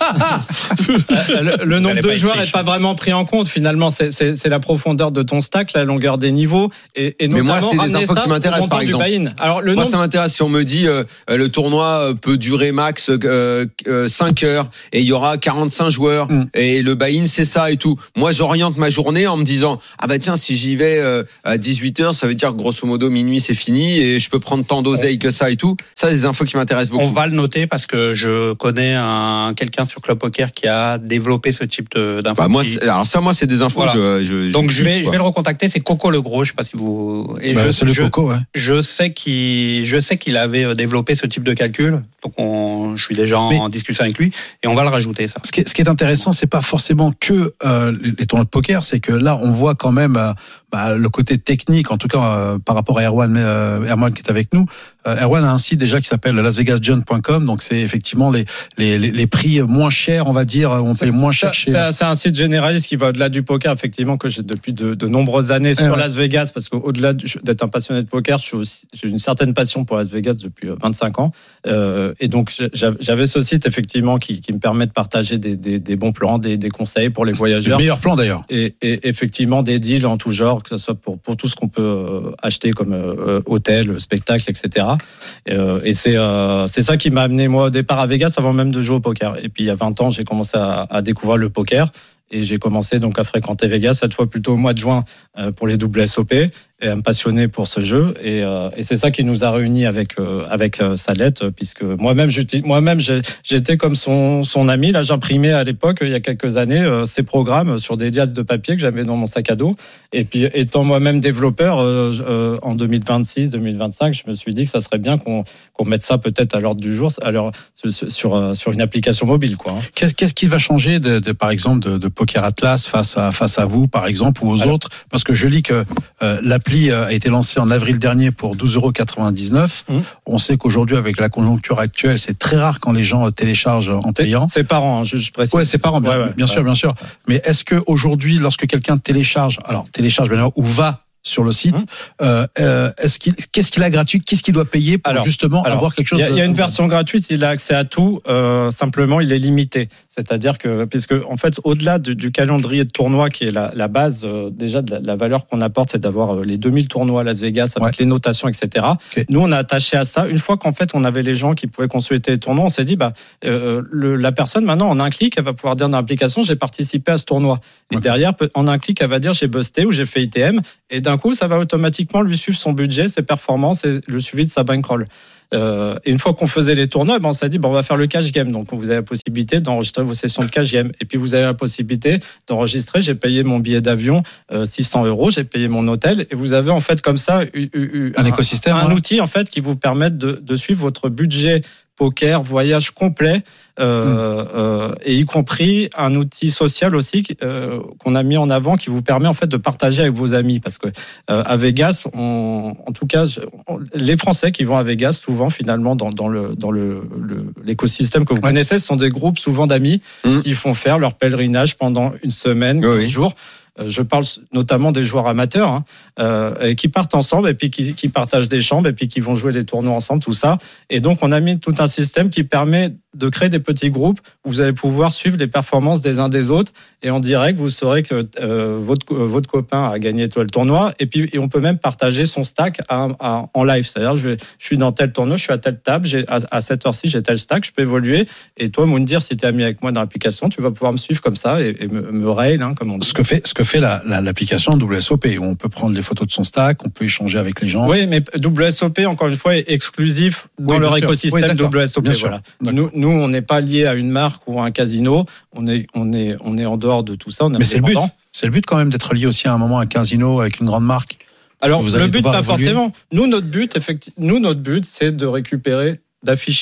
Speaker 10: le, le nombre de
Speaker 9: pas
Speaker 10: joueurs
Speaker 9: être
Speaker 10: n'est pas vraiment pris en compte finalement. C'est, c'est, c'est la profondeur de ton stack, la longueur des niveaux et, et
Speaker 2: Mais
Speaker 10: notamment
Speaker 2: moi, c'est des
Speaker 10: ramener
Speaker 2: infos
Speaker 10: ça
Speaker 2: qui m'intéressent,
Speaker 10: au montant
Speaker 2: par exemple.
Speaker 10: du buy-in. Alors le
Speaker 2: Moi,
Speaker 10: nombre...
Speaker 2: ça m'intéresse si on me dit euh, le tournoi peut durer max euh, euh, cinq heures et il y aura quarante-cinq joueurs
Speaker 3: Mm.
Speaker 2: et le buy-in c'est ça et tout. Moi, j'oriente ma journée en me disant ah bah tiens, si j'y vais euh, à dix-huit heures, ça veut dire que grosso modo minuit c'est fini et je peux prendre tant d'oseille que ça et tout. Ça, c'est des infos qui m'intéressent beaucoup.
Speaker 9: On va le noter parce que je connais un, quelqu'un sur Club Poker qui a développé ce type de, d'infos.
Speaker 2: Bah moi,
Speaker 9: qui-
Speaker 2: c'est- alors ça, moi, c'est des infos.
Speaker 9: Voilà.
Speaker 2: Je, je,
Speaker 9: Donc
Speaker 2: je,
Speaker 9: je vais,
Speaker 2: quoi.
Speaker 9: je vais le recontacter. C'est Coco Legros. Je sais pas si vous. Et
Speaker 3: Bah,
Speaker 9: je,
Speaker 3: c'est le
Speaker 9: je,
Speaker 3: Coco, ouais.
Speaker 9: je sais qu'il, je sais qu'il avait développé ce type de calcul. Donc on, je suis déjà en,
Speaker 3: Mais-
Speaker 9: en discussion avec lui et on va le rajouter ça.
Speaker 3: Ce qui, est, ce qui est intéressant, c'est pas forcément que euh, les tournois de poker, c'est que là, on voit quand même euh, bah, le côté technique, en tout cas euh, par rapport à Erwan, euh, Erwan qui est avec nous. Euh, Erwan a un site déjà qui s'appelle las vegas john point com, donc c'est effectivement les, les, les, les prix moins chers, on va dire, on paye moins cher chez.
Speaker 10: C'est, c'est un site généraliste qui va au-delà du poker, effectivement, que j'ai depuis de, de nombreuses années sur
Speaker 3: Eh ouais.
Speaker 10: Las Vegas, parce qu'au-delà d'être un passionné de poker, je suis aussi, j'ai une certaine passion pour Las Vegas depuis vingt-cinq ans. Euh, et donc, j'avais ce site, effectivement, qui, qui me permet de partager des, des, des bons plans, des, des conseils pour les
Speaker 3: Le
Speaker 10: voyageurs.
Speaker 3: meilleur plan d'ailleurs.
Speaker 10: Et, et effectivement, des deals en tout genre, que ce soit pour, pour tout ce qu'on peut euh, acheter comme euh, hôtel, spectacle, et cetera. Et, euh, et c'est, euh, c'est ça qui m'a amené, moi, au départ à Vegas, avant même de jouer au poker. Et puis, il y a vingt ans, j'ai commencé à, à découvrir le poker. Et j'ai commencé donc à fréquenter Vegas, cette fois plutôt au mois de juin euh, pour les W S O P, et à me passionner pour ce jeu. Et, euh, et c'est ça qui nous a réunis avec euh, avec euh, Salette, puisque moi-même j'utilise- moi-même j'ai- j'étais comme son son ami. Là, j'imprimais à l'époque, il y a quelques années, euh, ces programmes sur des liasses de papier que j'avais dans mon sac à dos. Et puis, étant moi-même développeur, euh, euh, en deux mille vingt-six, deux mille vingt-cinq, je me suis dit que ça serait bien qu'on qu'on mette ça peut-être à l'ordre du jour, alors sur sur, euh, sur une application mobile, quoi. Hein.
Speaker 3: Qu'est-ce, qu'est-ce qui va changer, de, de, par exemple, de, de Poker Atlas face à face à vous, par exemple, ou aux
Speaker 10: Alors,
Speaker 3: autres? Parce que je lis que euh, l'appli a été lancée en avril dernier pour douze euros quatre-vingt-dix-neuf.
Speaker 10: Mmh.
Speaker 3: On sait qu'aujourd'hui, avec la conjoncture actuelle, c'est très rare quand les gens téléchargent en payant.
Speaker 10: C'est par an, hein, je, je précise.
Speaker 3: Ouais, c'est pas bien,
Speaker 10: Ouais, ouais,
Speaker 3: bien
Speaker 10: ouais.
Speaker 3: sûr, bien sûr. Mais est-ce que aujourd'hui, lorsque quelqu'un télécharge, alors télécharge bien évidemment, ou va sur le site,
Speaker 10: Hum.
Speaker 3: euh, euh, est-ce qu'il, qu'est-ce qu'il a gratuit, qu'est-ce qu'il doit payer pour
Speaker 10: Alors,
Speaker 3: justement
Speaker 10: alors,
Speaker 3: avoir quelque chose
Speaker 10: Il y a,
Speaker 3: de...
Speaker 10: il y a une version gratuite, il a accès à tout. Euh, simplement, il est limité. C'est-à-dire que, puisque en fait, au-delà du, du calendrier de tournois qui est la, la base euh, déjà de la, la valeur qu'on apporte, c'est d'avoir euh, les deux mille tournois à Las Vegas avec
Speaker 3: Ouais.
Speaker 10: les notations, et cetera.
Speaker 3: Okay.
Speaker 10: Nous, on a attaché à ça. Une fois qu'en fait, on avait les gens qui pouvaient consulter les tournois, on s'est dit, bah, euh, le, la personne maintenant, en un clic, elle va pouvoir dire dans l'application, j'ai participé à ce tournoi. Et
Speaker 3: Ouais.
Speaker 10: derrière, en un clic, elle va dire, j'ai busté ou j'ai fait I T M. Et d'un coup, ça va automatiquement lui suivre son budget, ses performances et le suivi de sa bankroll. Euh, et une fois qu'on faisait les tournois, ben on s'est dit bon, on va faire le cash game. Donc vous avez la possibilité d'enregistrer vos sessions de cash game. Et puis vous avez la possibilité d'enregistrer. J'ai payé mon billet d'avion euh, six cents euros, j'ai payé mon hôtel. Et vous avez en fait comme ça eu, eu, eu
Speaker 3: Un écosystème,
Speaker 10: un
Speaker 3: voilà.
Speaker 10: outil en fait qui vous permet de, de suivre votre budget poker, voyage complet, euh,
Speaker 3: Mm.
Speaker 10: euh, et y compris un outil social aussi euh, qu'on a mis en avant qui vous permet en fait de partager avec vos amis, parce que euh, à Vegas, on, en tout cas, on, les Français qui vont à Vegas souvent finalement dans, dans le dans le, le l'écosystème que vous
Speaker 3: Ouais.
Speaker 10: connaissez, ce sont des groupes souvent d'amis
Speaker 2: Mm.
Speaker 10: qui font faire leur pèlerinage pendant une semaine,
Speaker 2: Oui,
Speaker 10: un
Speaker 2: oui.
Speaker 10: jour. Je parle notamment des joueurs amateurs hein, euh, qui partent ensemble et puis qui, qui partagent des chambres et puis qui vont jouer des tournois ensemble, tout ça. Et donc, on a mis tout un système qui permet de créer des petits groupes où vous allez pouvoir suivre les performances des uns des autres. Et en direct, vous saurez que euh, votre, euh, votre copain a gagné toi, le tournoi. Et puis, et on peut même partager son stack à, à, en live. C'est-à-dire, je, vais, je suis dans tel tournoi, je suis à telle table, j'ai, à, à cette heure-ci, j'ai tel stack, je peux évoluer. Et toi, Moundir, si tu es ami avec moi dans l'application, tu vas pouvoir me suivre comme ça et, et me, me rail, hein, comme on dit.
Speaker 3: Ce que fait, ce que fait la, la, l'application W S O P, où on peut prendre les photos de son stack, on peut échanger avec les gens.
Speaker 10: Oui, mais W S O P, encore une fois, est exclusif dans
Speaker 3: Oui,
Speaker 10: leur
Speaker 3: bien sûr.
Speaker 10: écosystème
Speaker 3: Oui, d'accord.
Speaker 10: W S O P.
Speaker 3: Bien sûr.
Speaker 10: Voilà.
Speaker 3: D'accord.
Speaker 10: Nous, nous, on n'est pas lié à une marque ou à un casino. On est, on est, on est en dehors de tout ça. On est
Speaker 3: Mais c'est le but.
Speaker 10: indépendant.
Speaker 3: C'est le but quand même d'être lié aussi à un moment à un casino avec une grande marque.
Speaker 10: Alors,
Speaker 3: Vous
Speaker 10: le
Speaker 3: allez
Speaker 10: but,
Speaker 3: devoir
Speaker 10: pas
Speaker 3: évoluer.
Speaker 10: forcément. Nous, notre but, effectivement, nous, notre but, c'est de récupérer, d'afficher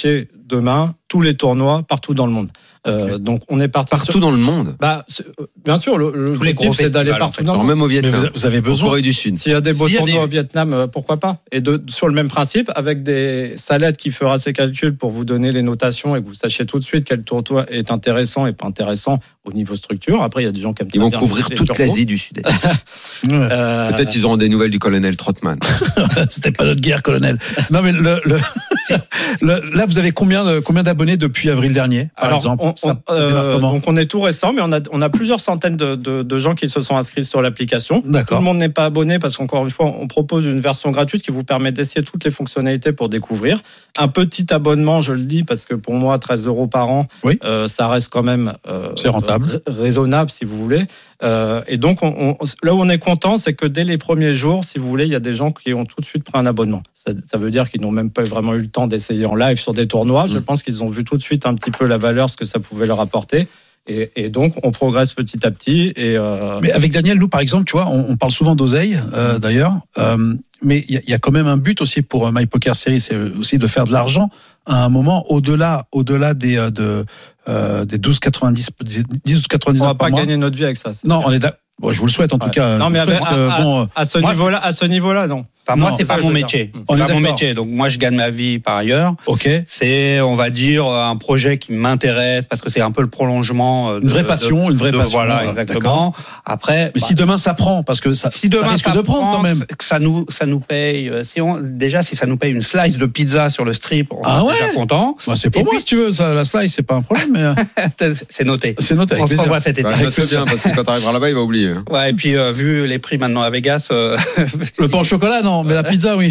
Speaker 10: demain tous les tournois partout dans le monde. Euh, donc on est parti
Speaker 2: partout
Speaker 10: sur...
Speaker 2: dans le monde.
Speaker 10: Bah, bien sûr, le, le objectif c'est d'aller partout dans le monde.
Speaker 2: Même au Vietnam.
Speaker 3: Mais vous avez besoin.
Speaker 2: En Corée du Sud.
Speaker 10: S'il y a des beaux
Speaker 11: S'il y a
Speaker 10: tournois
Speaker 11: des...
Speaker 10: au Vietnam, pourquoi pas. Et de, sur le même principe, avec des Salette qui fera ses calculs pour vous donner les notations et que vous sachiez tout de suite quel tournoi est intéressant et pas intéressant au niveau structure. Après, il y a des gens qui aiment
Speaker 2: Ils vont
Speaker 10: bien
Speaker 2: couvrir
Speaker 10: les
Speaker 2: toute
Speaker 10: turbos.
Speaker 2: l'Asie du Sud-Est.
Speaker 10: Euh,
Speaker 2: Peut-être ils auront des nouvelles du colonel Trotman.
Speaker 3: C'était pas notre guerre, colonel. Non, mais le, le, le, là, vous avez combien, de, combien d'abonnés depuis avril dernier, par
Speaker 10: Alors,
Speaker 3: exemple
Speaker 10: on,
Speaker 3: ça,
Speaker 10: on,
Speaker 3: ça démarre
Speaker 10: euh,
Speaker 3: comment
Speaker 10: donc on est tout récent, mais on a, on a plusieurs centaines de, de, de gens qui se sont inscrits sur l'application. Tout
Speaker 3: D'accord.
Speaker 10: le monde n'est pas abonné parce qu'encore une fois, on propose une version gratuite qui vous permet d'essayer toutes les fonctionnalités pour découvrir. Un petit abonnement, je le dis, parce que pour moi, treize euros par an,
Speaker 3: Oui.
Speaker 10: euh, ça reste quand même euh,
Speaker 3: C'est rentable.
Speaker 10: r- raisonnable, si vous voulez. Euh, et donc, on, on, là où on est content, c'est que dès les premiers jours, si vous voulez, il y a des gens qui ont tout de suite pris un abonnement. Ça, ça veut dire qu'ils n'ont même pas vraiment eu le temps d'essayer en live sur des tournois. Je
Speaker 2: Mmh.
Speaker 10: pense qu'ils ont vu tout de suite un petit peu la valeur, ce que ça pouvait leur apporter. Et, et donc, on progresse petit à petit. Et euh...
Speaker 3: Mais avec Daniel, nous, par exemple, tu vois, on, on parle souvent d'oseille, euh, d'ailleurs. Euh, mais il y, y a quand même un but aussi pour My Poker Series, c'est aussi de faire de l'argent à un moment au-delà, au-delà des, euh, de, euh, des douze quatre-vingt-dix, dix ou quatre-vingt-dix
Speaker 10: on va
Speaker 3: par
Speaker 10: pas
Speaker 3: mois.
Speaker 10: gagner notre vie avec ça.
Speaker 3: Non, on est d'accord. Bon, je vous le souhaite en tout
Speaker 10: Ouais.
Speaker 3: cas.
Speaker 10: Non, mais
Speaker 3: Je vous
Speaker 10: avec-
Speaker 3: souhaite que,
Speaker 10: à,
Speaker 3: bon, euh,
Speaker 10: à ce
Speaker 11: Moi,
Speaker 10: niveau-là, à ce niveau-là, non.
Speaker 11: Enfin, moi,
Speaker 3: Non,
Speaker 11: c'est
Speaker 10: ça,
Speaker 11: pas
Speaker 10: je
Speaker 11: mon
Speaker 10: veux dire.
Speaker 11: métier.
Speaker 3: On
Speaker 11: C'est
Speaker 3: est
Speaker 11: pas mon
Speaker 3: d'accord.
Speaker 11: métier. Donc, moi, je gagne ma vie par ailleurs.
Speaker 3: ok.
Speaker 11: C'est, on va dire, un projet qui m'intéresse parce que c'est un peu le prolongement. De,
Speaker 3: Une vraie passion,
Speaker 11: de-
Speaker 3: une vraie
Speaker 11: de-
Speaker 3: passion.
Speaker 11: Voilà,
Speaker 3: D'accord.
Speaker 11: exactement. Après,
Speaker 3: Mais
Speaker 11: bah,
Speaker 3: si demain ça prend, parce que ça,
Speaker 11: si demain
Speaker 3: ça risque
Speaker 11: ça
Speaker 3: de prendre quand même.
Speaker 11: que ça nous, ça nous paye. euh, Si on, déjà, si ça nous paye une slice de pizza sur le strip, on
Speaker 3: Ah
Speaker 11: est
Speaker 3: ouais
Speaker 11: déjà content.
Speaker 3: Bah, c'est pour
Speaker 11: Et
Speaker 3: moi
Speaker 11: puis-
Speaker 3: si tu veux. Ça, la slice, c'est pas un problème, mais euh,
Speaker 11: C'est noté.
Speaker 3: c'est noté avec
Speaker 11: On se
Speaker 3: plaisir.
Speaker 11: revoit cet été.
Speaker 2: Bah, note bien, parce que quand t'arriveras là-bas, il va oublier.
Speaker 11: Ouais, et puis euh, vu les prix maintenant à Vegas, euh,
Speaker 3: Le pain au chocolat, non, mais la pizza, oui.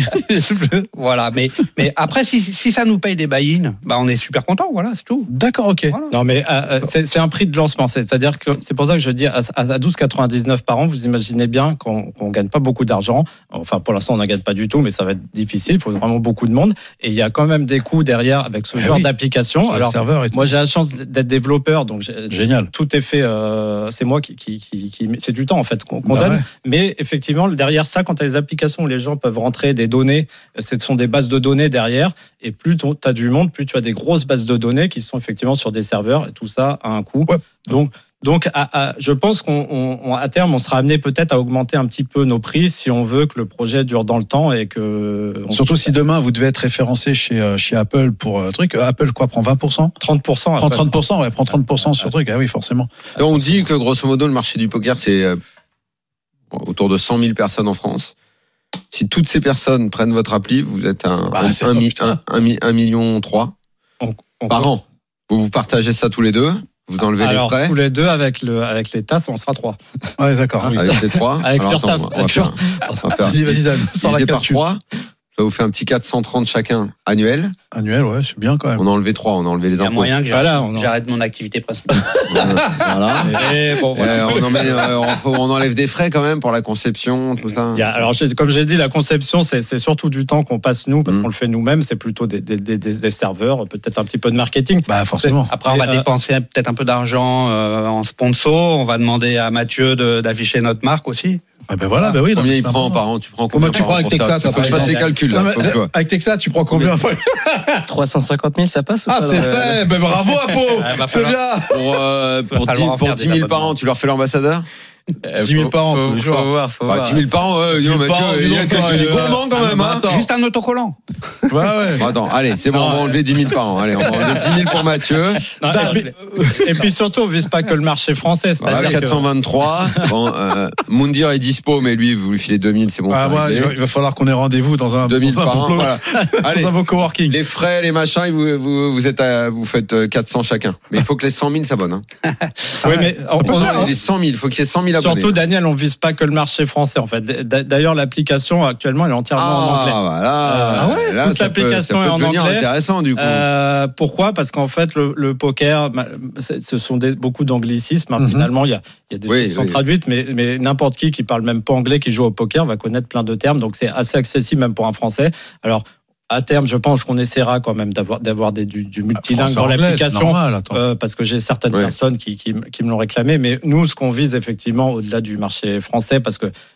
Speaker 11: voilà. Mais mais après, si si ça nous paye des buy-in, bah on est super content. Voilà, c'est tout.
Speaker 3: D'accord, ok.
Speaker 11: Voilà.
Speaker 10: Non, mais euh, c'est c'est un prix de lancement. C'est-à-dire que c'est pour ça que je dis à, à douze quatre-vingt-dix-neuf par an, vous imaginez bien qu'on qu'on gagne pas beaucoup d'argent. Enfin, pour l'instant, on n'en gagne pas du tout, mais ça va être difficile. Il faut vraiment beaucoup de monde. Et il y a quand même des coûts derrière avec ce
Speaker 3: Ah
Speaker 10: genre
Speaker 3: oui.
Speaker 10: d'application.
Speaker 3: Sur le
Speaker 10: Alors,
Speaker 3: serveur et tout.
Speaker 10: moi, j'ai la chance d'être développeur, donc j'ai-
Speaker 3: Génial.
Speaker 10: tout est fait. Euh, c'est moi qui, qui, qui, qui- c'est du temps en fait qu'on qu'on
Speaker 3: Bah
Speaker 10: donne.
Speaker 3: ouais.
Speaker 10: Mais effectivement, derrière ça, quand tu as des applications où les gens peuvent rentrer des données, ce sont des bases de données derrière. Et plus tu as du monde, plus tu as des grosses bases de données qui sont effectivement sur des serveurs. Et tout ça a un coût.
Speaker 3: Ouais.
Speaker 10: Donc, donc à, à, je pense qu'on, on, on- à terme, on sera amené peut-être à augmenter un petit peu nos prix si on veut que le projet dure dans le temps et que. on
Speaker 3: Surtout
Speaker 10: puisse-
Speaker 3: si demain vous devez être référencé chez, euh, chez Apple pour un truc. Apple quoi, prend vingt pour cent
Speaker 10: trente pour cent.
Speaker 3: Prend
Speaker 10: après.
Speaker 3: trente pour cent, ouais, prend trente pour cent sur le truc. Ah oui, forcément.
Speaker 2: Et on dit que grosso modo, le marché du poker, c'est euh, autour de cent mille personnes en France. Si toutes ces personnes prennent votre appli, vous êtes un,
Speaker 3: Bah,
Speaker 2: un,
Speaker 3: c'est
Speaker 2: un,
Speaker 3: pas
Speaker 2: mi-
Speaker 3: putain.
Speaker 2: un- un mi- un million trois
Speaker 10: On- on-
Speaker 2: par an. Vous vous partagez ça tous les deux, vous enlevez
Speaker 10: Alors,
Speaker 2: les frais
Speaker 10: tous les deux avec le avec les tasses, on sera trois.
Speaker 3: Ouais, d'accord. oui.
Speaker 2: avec les trois.
Speaker 10: Avec
Speaker 2: Alors,
Speaker 10: leur
Speaker 2: attends,
Speaker 10: staff.
Speaker 2: on va
Speaker 10: Avec
Speaker 2: faire- on va faire
Speaker 3: Vas-y, vas-y, Dan. Sans la
Speaker 2: divisé par
Speaker 3: calcul.
Speaker 2: trois. Ça vous fait un petit quatre cent trente chacun annuel.
Speaker 3: Annuel, ouais, c'est bien quand même.
Speaker 2: On a enlevé trois, on a enlevé les
Speaker 11: Il y a
Speaker 2: impôts.
Speaker 11: moyen que
Speaker 10: Voilà,
Speaker 11: j'arrête,
Speaker 10: on en-
Speaker 11: j'arrête mon activité principale.
Speaker 2: Voilà.
Speaker 11: Et bon, voilà.
Speaker 2: Euh, on, en met, euh, on, faut- on enlève des frais quand même pour la conception, tout ça.
Speaker 10: Il y a- alors, j'ai- comme j'ai dit, la conception, c'est c'est surtout du temps qu'on passe nous, parce
Speaker 2: Mm.
Speaker 10: qu'on le fait nous-mêmes. C'est plutôt des, des, des, des serveurs, peut-être un petit peu de marketing.
Speaker 3: Bah, forcément.
Speaker 11: Après, on va
Speaker 10: Mais, euh,
Speaker 11: dépenser peut-être un peu d'argent euh, en sponsor. On va demander à Mathieu de- d'afficher notre marque aussi.
Speaker 3: Ah ben voilà, ben oui. non,
Speaker 2: Combien
Speaker 3: mais
Speaker 2: il
Speaker 3: c'est
Speaker 2: prend
Speaker 3: important.
Speaker 2: par an? Tu prends
Speaker 3: Comment
Speaker 2: combien
Speaker 3: tu
Speaker 2: par
Speaker 3: prends
Speaker 2: an
Speaker 3: avec
Speaker 2: pour
Speaker 3: Texas,
Speaker 2: ça?
Speaker 3: toi,
Speaker 2: Faut que je
Speaker 3: par
Speaker 2: fasse les
Speaker 3: exemple
Speaker 2: calculs.
Speaker 3: Non,
Speaker 2: Là,
Speaker 3: mais,
Speaker 2: faut que je vois.
Speaker 3: avec Texas, tu prends combien
Speaker 1: trois cent cinquante mille, ça passe ou
Speaker 3: Ah,
Speaker 1: pas
Speaker 3: c'est
Speaker 1: euh,
Speaker 3: fait. Ben bravo, Apo.
Speaker 11: va
Speaker 3: C'est
Speaker 11: falloir-
Speaker 3: bien.
Speaker 2: Pour, euh, pour,
Speaker 11: falloir
Speaker 2: dix,
Speaker 11: en
Speaker 2: pour
Speaker 11: faire
Speaker 2: dix
Speaker 11: des
Speaker 2: mille par
Speaker 11: abonnements.
Speaker 2: an, tu leur fais l'ambassadeur?
Speaker 3: dix mille par an,
Speaker 1: faut,
Speaker 3: tous les
Speaker 1: faut
Speaker 3: jours.
Speaker 1: voir, faut
Speaker 2: Bah,
Speaker 1: voir.
Speaker 2: dix mille par an, ouais,
Speaker 3: dix mille
Speaker 2: non,
Speaker 3: par an,
Speaker 2: Mathieu,
Speaker 3: dis
Speaker 2: il y a
Speaker 3: donc,
Speaker 2: quelques-
Speaker 3: euh,
Speaker 2: il est gourmand quand même, hein.
Speaker 3: Attends.
Speaker 11: Juste un autocollant.
Speaker 3: Ouais, ouais.
Speaker 2: Bon, attends, allez, c'est bon,
Speaker 10: Non,
Speaker 2: on va
Speaker 10: ouais.
Speaker 2: enlever dix mille par an. Allez, on va enlever dix mille pour Mathieu.
Speaker 10: Non, et, puis, et puis surtout, on vise pas que le marché français.
Speaker 2: Voilà,
Speaker 10: C'est-à-dire que-
Speaker 2: quatre cent vingt-trois. Bon, euh, Moundir est dispo, mais lui, vous lui filez deux mille, c'est bon.
Speaker 3: Ah,
Speaker 2: c'est
Speaker 3: ouais,
Speaker 2: réglé.
Speaker 3: il va- il va falloir qu'on ait rendez-vous dans un
Speaker 2: deux mille
Speaker 3: dans un
Speaker 2: par an,
Speaker 3: boulot-
Speaker 2: voilà. Allez,
Speaker 3: dans un beau coworking.
Speaker 2: les frais, les machins, vous, vous, vous, êtes à, vous faites euh, quatre cents chacun. Mais il faut que les cent mille s'abonnent. Hein.
Speaker 10: Oui, mais on-
Speaker 2: Faut
Speaker 10: on-
Speaker 2: que les cent mille, il faut qu'il y ait cent mille abonnés.
Speaker 10: surtout, Daniel, on vise pas que le marché français. En fait, D- d'ailleurs, l'application actuellement, elle est entièrement en anglais.
Speaker 2: Ah, voilà.
Speaker 10: Ah ouais,
Speaker 2: Là,
Speaker 10: toute
Speaker 2: ça peut, ça
Speaker 10: l'application
Speaker 2: peut
Speaker 10: est en
Speaker 2: devenir
Speaker 10: anglais.
Speaker 2: intéressant, du coup.
Speaker 10: Euh, pourquoi? Parce qu'en fait, le, le poker, bah, c'est- ce sont des, beaucoup d'anglicismes. hein.
Speaker 3: Mhm.
Speaker 10: Finalement, il y a, il y a des
Speaker 2: Oui,
Speaker 10: choses qui sont
Speaker 2: oui.
Speaker 10: traduites, mais, mais n'importe qui qui parle même pas anglais, qui joue au poker, va connaître plein de termes. Donc, c'est assez accessible même pour un Français. Alors, à terme, je pense qu'on essaiera quand même d'avoir, d'avoir des, du, du multilingue
Speaker 3: Français,
Speaker 10: dans
Speaker 3: anglais, c'est
Speaker 10: l'application.
Speaker 3: normal, attends.
Speaker 10: Euh, parce que j'ai certaines
Speaker 2: Ouais.
Speaker 10: personnes qui, qui, qui me l'ont réclamé. Mais nous, ce qu'on vise effectivement au-delà du marché français, parce que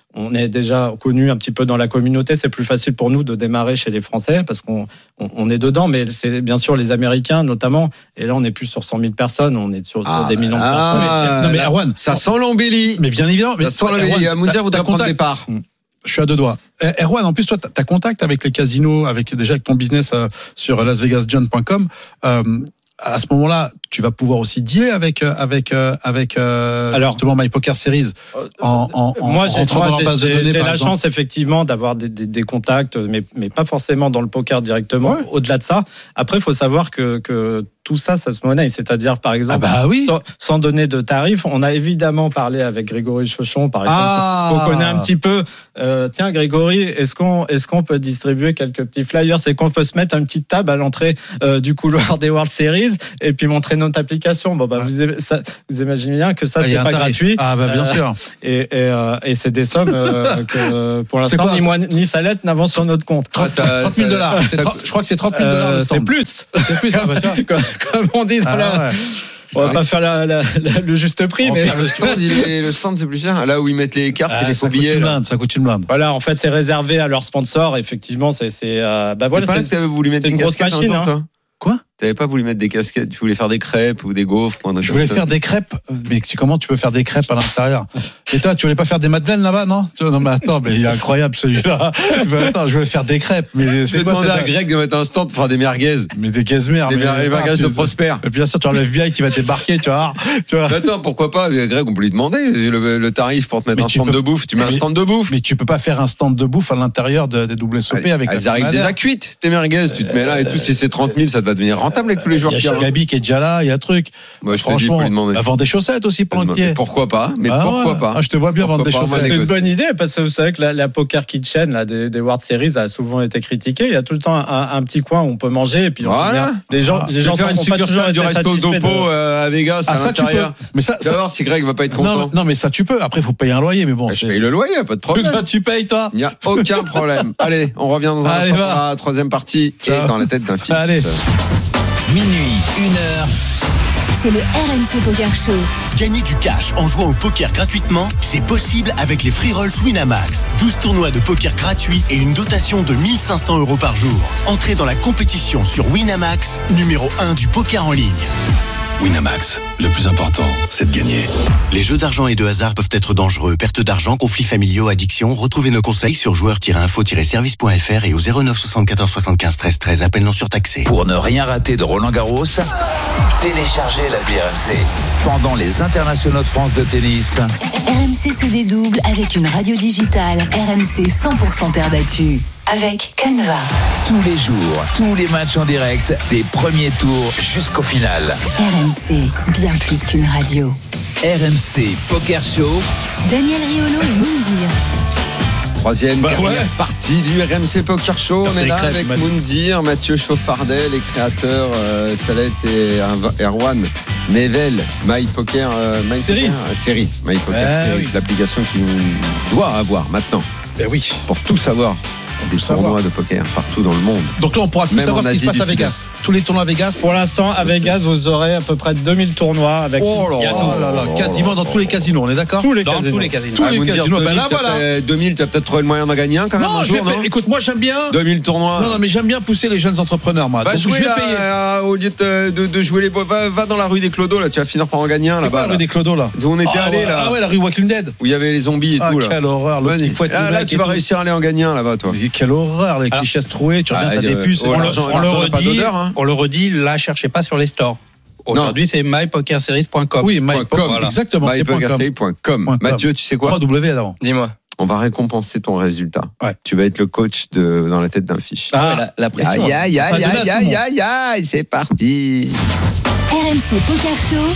Speaker 10: on est déjà connu un petit peu dans la communauté. C'est plus facile pour nous de démarrer chez les Français parce qu'on on, on est dedans. Mais c'est bien sûr les Américains notamment. Et là, on est plus sur cent mille personnes. On est sur, ah, sur des millions de personnes.
Speaker 2: Ah,
Speaker 3: non mais Erwan,
Speaker 2: ça sent l'embellie.
Speaker 3: Mais bien évidemment. Mais
Speaker 2: ça sent l'embellie. Moundir voudrait prendre des parts.
Speaker 3: Je suis à deux doigts. Erwan, en plus, toi, tu as contact avec les casinos, avec déjà avec ton business euh, sur las vegas john point com. Euh, à ce moment-là, tu vas pouvoir aussi dealer avec avec avec euh, Alors, justement My Poker Series en, en, en
Speaker 10: moi, j'ai, moi, j'ai,
Speaker 3: base de données,
Speaker 10: j'ai la
Speaker 3: exemple.
Speaker 10: chance effectivement d'avoir des, des, des contacts, mais mais pas forcément dans le poker directement. Ouais. Au-delà de ça, après, il faut savoir que que tout ça, ça se monnaie. C'est-à-dire, par exemple,
Speaker 3: ah bah oui.
Speaker 10: sans, sans donner de tarifs, on a évidemment parlé avec Grégory Chauchon, par exemple.
Speaker 3: Ah.
Speaker 10: On connaît un petit peu. Euh, tiens, Grégory, est-ce qu'on est-ce qu'on peut distribuer quelques petits flyers? C'est qu'on peut se mettre une petite table à l'entrée euh, du couloir des World Series et puis montrer notre application. Bon, bah, vous, ça, vous imaginez bien que ça, ah, c'est pas gratuit.
Speaker 3: Ah, bah, bien euh, sûr.
Speaker 10: Et, et, euh, et c'est des sommes euh, que, pour l'instant, ni moi ni Salette n'avance sur notre compte.
Speaker 3: trente mille dollars. Je crois que c'est trente mille dollars.
Speaker 10: Euh, c'est plus.
Speaker 3: C'est plus,
Speaker 10: comme, comme on dit dans
Speaker 3: ah,
Speaker 10: la.
Speaker 3: Ouais.
Speaker 10: On va ouais. pas faire la, la, la, le juste prix,
Speaker 2: oh,
Speaker 10: mais
Speaker 2: le stand, il est, le stand, c'est plus cher. Là où ils mettent les cartes
Speaker 3: ah,
Speaker 2: et les
Speaker 3: faux
Speaker 2: billets.
Speaker 3: Blinde, ça coûte une blinde.
Speaker 10: Voilà, en fait, c'est réservé à leurs sponsors. Effectivement, c'est, c'est, euh, bah voilà,
Speaker 2: c'est,
Speaker 10: c'est,
Speaker 2: pas, c'est, vous voulez mettre
Speaker 10: c'est une grosse machine.
Speaker 2: Jour,
Speaker 10: hein.
Speaker 3: Quoi?
Speaker 2: T'avais pas voulu mettre des casquettes, tu voulais faire des crêpes ou des gaufres?
Speaker 3: Je voulais faire des crêpes, mais comment tu peux faire des crêpes à l'intérieur? Et toi, tu voulais pas faire des madeleines là-bas, non? Non, mais attends, mais il est incroyable celui-là. Attends, je voulais faire des crêpes, mais
Speaker 2: c'est quoi? Je vais demander à Greg de mettre un stand pour faire des merguez.
Speaker 3: Mais des gazmères,
Speaker 2: des
Speaker 3: mais
Speaker 2: les merguez de Prosper.
Speaker 3: Et bien sûr, tu as le F B I qui va débarquer, tu vois. Tu vois.
Speaker 2: Attends, pourquoi pas? Greg, on peut lui demander le, le tarif pour te mettre mais un stand peux... de bouffe. Tu mets mais, un stand de bouffe.
Speaker 3: Mais tu peux pas faire un stand de bouffe à l'intérieur de, des W S O P
Speaker 2: elles,
Speaker 3: avec.
Speaker 2: Elles arrivent déjà cuites, tes merguez. Tu te mets là et tout. Si c'est trente mille, ça va devenir rentable avec tous les joueurs qui
Speaker 3: Gabi qui est déjà là, il y a un truc.
Speaker 2: Moi, je
Speaker 3: Franchement,
Speaker 2: te dis, faut lui
Speaker 3: vendre des chaussettes aussi pour l'entier.
Speaker 2: Pourquoi pas? Mais
Speaker 3: ah
Speaker 2: pourquoi
Speaker 3: ouais.
Speaker 2: pas?
Speaker 3: Ah, je te vois bien pourquoi vendre des chaussettes.
Speaker 10: C'est une bonne idée parce que vous savez que la, la Poker Kitchen là, des, des World Series a souvent été critiquée. Il y a tout le temps un, un petit coin où on peut manger et puis on
Speaker 2: voilà.
Speaker 10: les gens,
Speaker 2: ah,
Speaker 10: les gens
Speaker 2: faire une succursale du resto Dopo à Vegas à l'intérieur.
Speaker 3: Mais ça,
Speaker 2: tu vas voir si Greg va pas être content.
Speaker 3: Non, non, mais ça tu peux. Après, il faut payer un loyer, mais bon.
Speaker 2: Je paye le loyer, pas de problème.
Speaker 3: Toi, tu payes toi.
Speaker 2: Il n'y a aucun problème. Allez, on revient dans un instant pour la troisième partie qui est dans la tête d'un fils.
Speaker 3: Allez.
Speaker 5: Minuit, une heure.
Speaker 4: C'est le R M C Poker Show.
Speaker 6: Gagner du cash en jouant au poker gratuitement, c'est possible avec les free rolls Winamax. douze tournois de poker gratuits et une dotation de mille cinq cents euros par jour. Entrez dans la compétition sur Winamax, numéro un du poker en ligne.
Speaker 12: Winamax, le plus important, c'est de gagner.
Speaker 6: Les jeux d'argent et de hasard peuvent être dangereux. Perte d'argent, conflits familiaux, addiction. Retrouvez nos conseils sur joueurs tiret info tiret service point f r et au zéro neuf soixante-quatorze soixante-quinze treize treize. Appel non surtaxé.
Speaker 5: Pour ne rien rater de Roland Garros, téléchargez l'appli R M C. Pendant les internationaux de France de tennis,
Speaker 4: R M C se dédouble avec une radio digitale. R M C cent pour cent terre battue. Avec Canva.
Speaker 5: Tous les jours, tous les matchs en direct, des premiers tours jusqu'au final.
Speaker 4: R M C, bien plus qu'une radio.
Speaker 5: R M C Poker Show.
Speaker 4: Daniel Riolo et Moundir.
Speaker 2: Troisième
Speaker 3: bah ouais.
Speaker 2: partie du R M C Poker Show. On est là avec Mathieu. Moundir, Mathieu Chauffardet, les créateurs euh, Salette et Erwan Nevel, My Poker, euh, My
Speaker 3: Series.
Speaker 2: Poker, euh, Series, My Poker
Speaker 3: eh
Speaker 2: Series,
Speaker 3: oui.
Speaker 2: l'application qui nous doit avoir maintenant.
Speaker 3: Eh oui.
Speaker 2: Pour tout savoir. Des tournois de poker partout dans le monde.
Speaker 3: Donc là, on pourra tout
Speaker 2: Même
Speaker 3: savoir ce qui se passe à
Speaker 2: Vegas.
Speaker 3: Vegas. Tous les tournois à Vegas.
Speaker 10: Pour l'instant, à Vegas, vous aurez à peu près deux mille tournois avec.
Speaker 3: Oh là là, oh là, là, quasiment dans tous les casinos, on est d'accord?
Speaker 10: Tous les
Speaker 9: dans
Speaker 10: casinos.
Speaker 9: tous les casinos.
Speaker 3: Tous
Speaker 2: ah,
Speaker 3: les casinos.
Speaker 2: deux mille,
Speaker 3: Ben là, voilà.
Speaker 2: deux mille, tu as peut-être trouvé le moyen d'en gagner un quand même.
Speaker 3: Non,
Speaker 2: un
Speaker 3: je
Speaker 2: jour,
Speaker 3: vais
Speaker 2: non
Speaker 3: faire, écoute, moi j'aime bien.
Speaker 2: deux mille tournois.
Speaker 3: Non, non, mais j'aime bien pousser les jeunes entrepreneurs, moi.
Speaker 2: Va
Speaker 3: Donc
Speaker 2: jouer
Speaker 3: je vais
Speaker 2: là,
Speaker 3: payer.
Speaker 2: euh, au lieu de, de, de jouer les. Va, va dans la rue des Clodos, là, tu vas finir par en gagner un
Speaker 3: C'est
Speaker 2: là-bas.
Speaker 3: quoi la rue des Clodos, là?
Speaker 2: Où on était
Speaker 3: ah,
Speaker 2: allé
Speaker 3: ouais,
Speaker 2: là.
Speaker 3: Ah ouais, la rue Walking Dead.
Speaker 2: Où il y avait les zombies et
Speaker 3: ah,
Speaker 2: tout là.
Speaker 3: Quelle horreur.
Speaker 2: Là, là, là tu vas réussir à aller en gagner un là-bas, toi.
Speaker 3: Quelle horreur, les clichés troués. Tu reviens, t'as des puces.
Speaker 9: On le redit, on le redit, là, cherchez pas sur les stores. Aujourd'hui, c'est my poker series point com.
Speaker 3: Oui, my
Speaker 2: voilà.
Speaker 3: Exactement,
Speaker 2: my poker series point com. Mathieu, tu sais quoi?
Speaker 3: trois W d'avant.
Speaker 1: Dis-moi.
Speaker 2: On va récompenser ton résultat.
Speaker 3: Ouais.
Speaker 2: Tu vas être le coach de dans la tête d'un fiche.
Speaker 1: Ah, la, la pression.
Speaker 2: Aïe, aïe, aïe, aïe, aïe, aïe, aïe, c'est parti.
Speaker 4: R M C Poker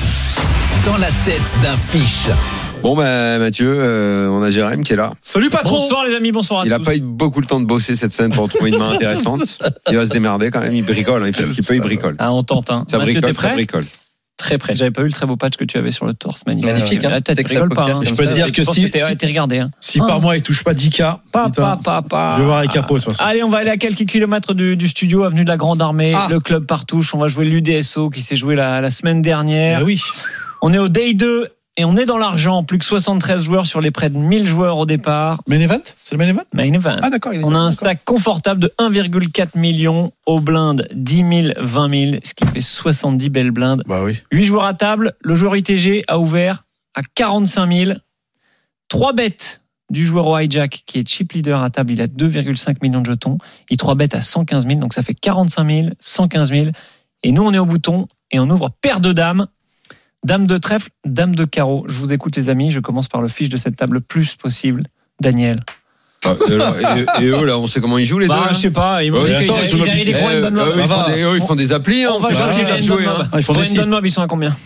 Speaker 4: Show.
Speaker 5: Dans la tête d'un fiche.
Speaker 2: Bon bah Mathieu, euh, on a Jérém qui est là.
Speaker 3: Salut patron.
Speaker 13: Bonsoir les amis, bonsoir à
Speaker 2: il
Speaker 13: tous.
Speaker 2: Il a pas eu beaucoup le temps de bosser cette scène pour trouver une main intéressante. Il va se démerder quand même, il bricole, hein. Il fait ce qu'il peut, il bricole.
Speaker 13: Ah, on tente. Hein.
Speaker 2: Ça
Speaker 13: Mathieu,
Speaker 2: bricole, ça bricole.
Speaker 13: Très près. J'avais pas vu le très beau patch que tu avais sur le torse, magnifique.
Speaker 1: Magnifique.
Speaker 13: Hein. La tête, rigole pas. Hein.
Speaker 3: Je peux te dire que si
Speaker 13: tu été regardé. Hein.
Speaker 3: Si par mois il touche pas dix K,
Speaker 13: pas, pas, pas, pas.
Speaker 3: Je vais voir les capots de toute façon.
Speaker 13: Allez, on va aller à quelques kilomètres du, du studio, avenue de la Grande Armée, ah. le club Partouche. On va jouer l'U D S O qui s'est joué la, la semaine dernière.
Speaker 3: Ah oui.
Speaker 13: On est au Day deux. Et on est dans l'argent, plus que soixante-treize joueurs sur les près de mille joueurs au départ.
Speaker 3: Main event? C'est le main event?
Speaker 13: Main event.
Speaker 3: Ah d'accord.
Speaker 13: On a un stack confortable de un virgule quatre million aux blindes, dix mille, vingt mille, ce qui fait soixante-dix belles blindes.
Speaker 3: Bah oui.
Speaker 13: huit joueurs à table, le joueur I T G a ouvert à quarante-cinq mille. trois bêtes du joueur au hijack qui est chip leader à table, il a deux virgule cinq millions de jetons. Il trois bêtes à cent quinze mille, donc ça fait quarante-cinq mille, cent quinze mille. Et nous on est au bouton et on ouvre paire de dames. Dame de trèfle, dame de carreau. Je vous écoute les amis, je commence par le fiche de cette table le plus possible. Daniel.
Speaker 2: Ah, et, alors, et, et eux là, on sait comment ils jouent les
Speaker 13: bah,
Speaker 2: deux.
Speaker 13: Je sais pas, ils m'ont
Speaker 2: ouais,
Speaker 13: dit
Speaker 2: attends,
Speaker 13: qu'ils avaient des coins de Dunlop.
Speaker 2: Ils font des, eux, ils font des applis.
Speaker 13: On
Speaker 2: hein,
Speaker 13: va jouer à
Speaker 2: jouer.
Speaker 13: Dunlop.
Speaker 3: Ils font des sites.
Speaker 13: Dunlop, ils sont à combien?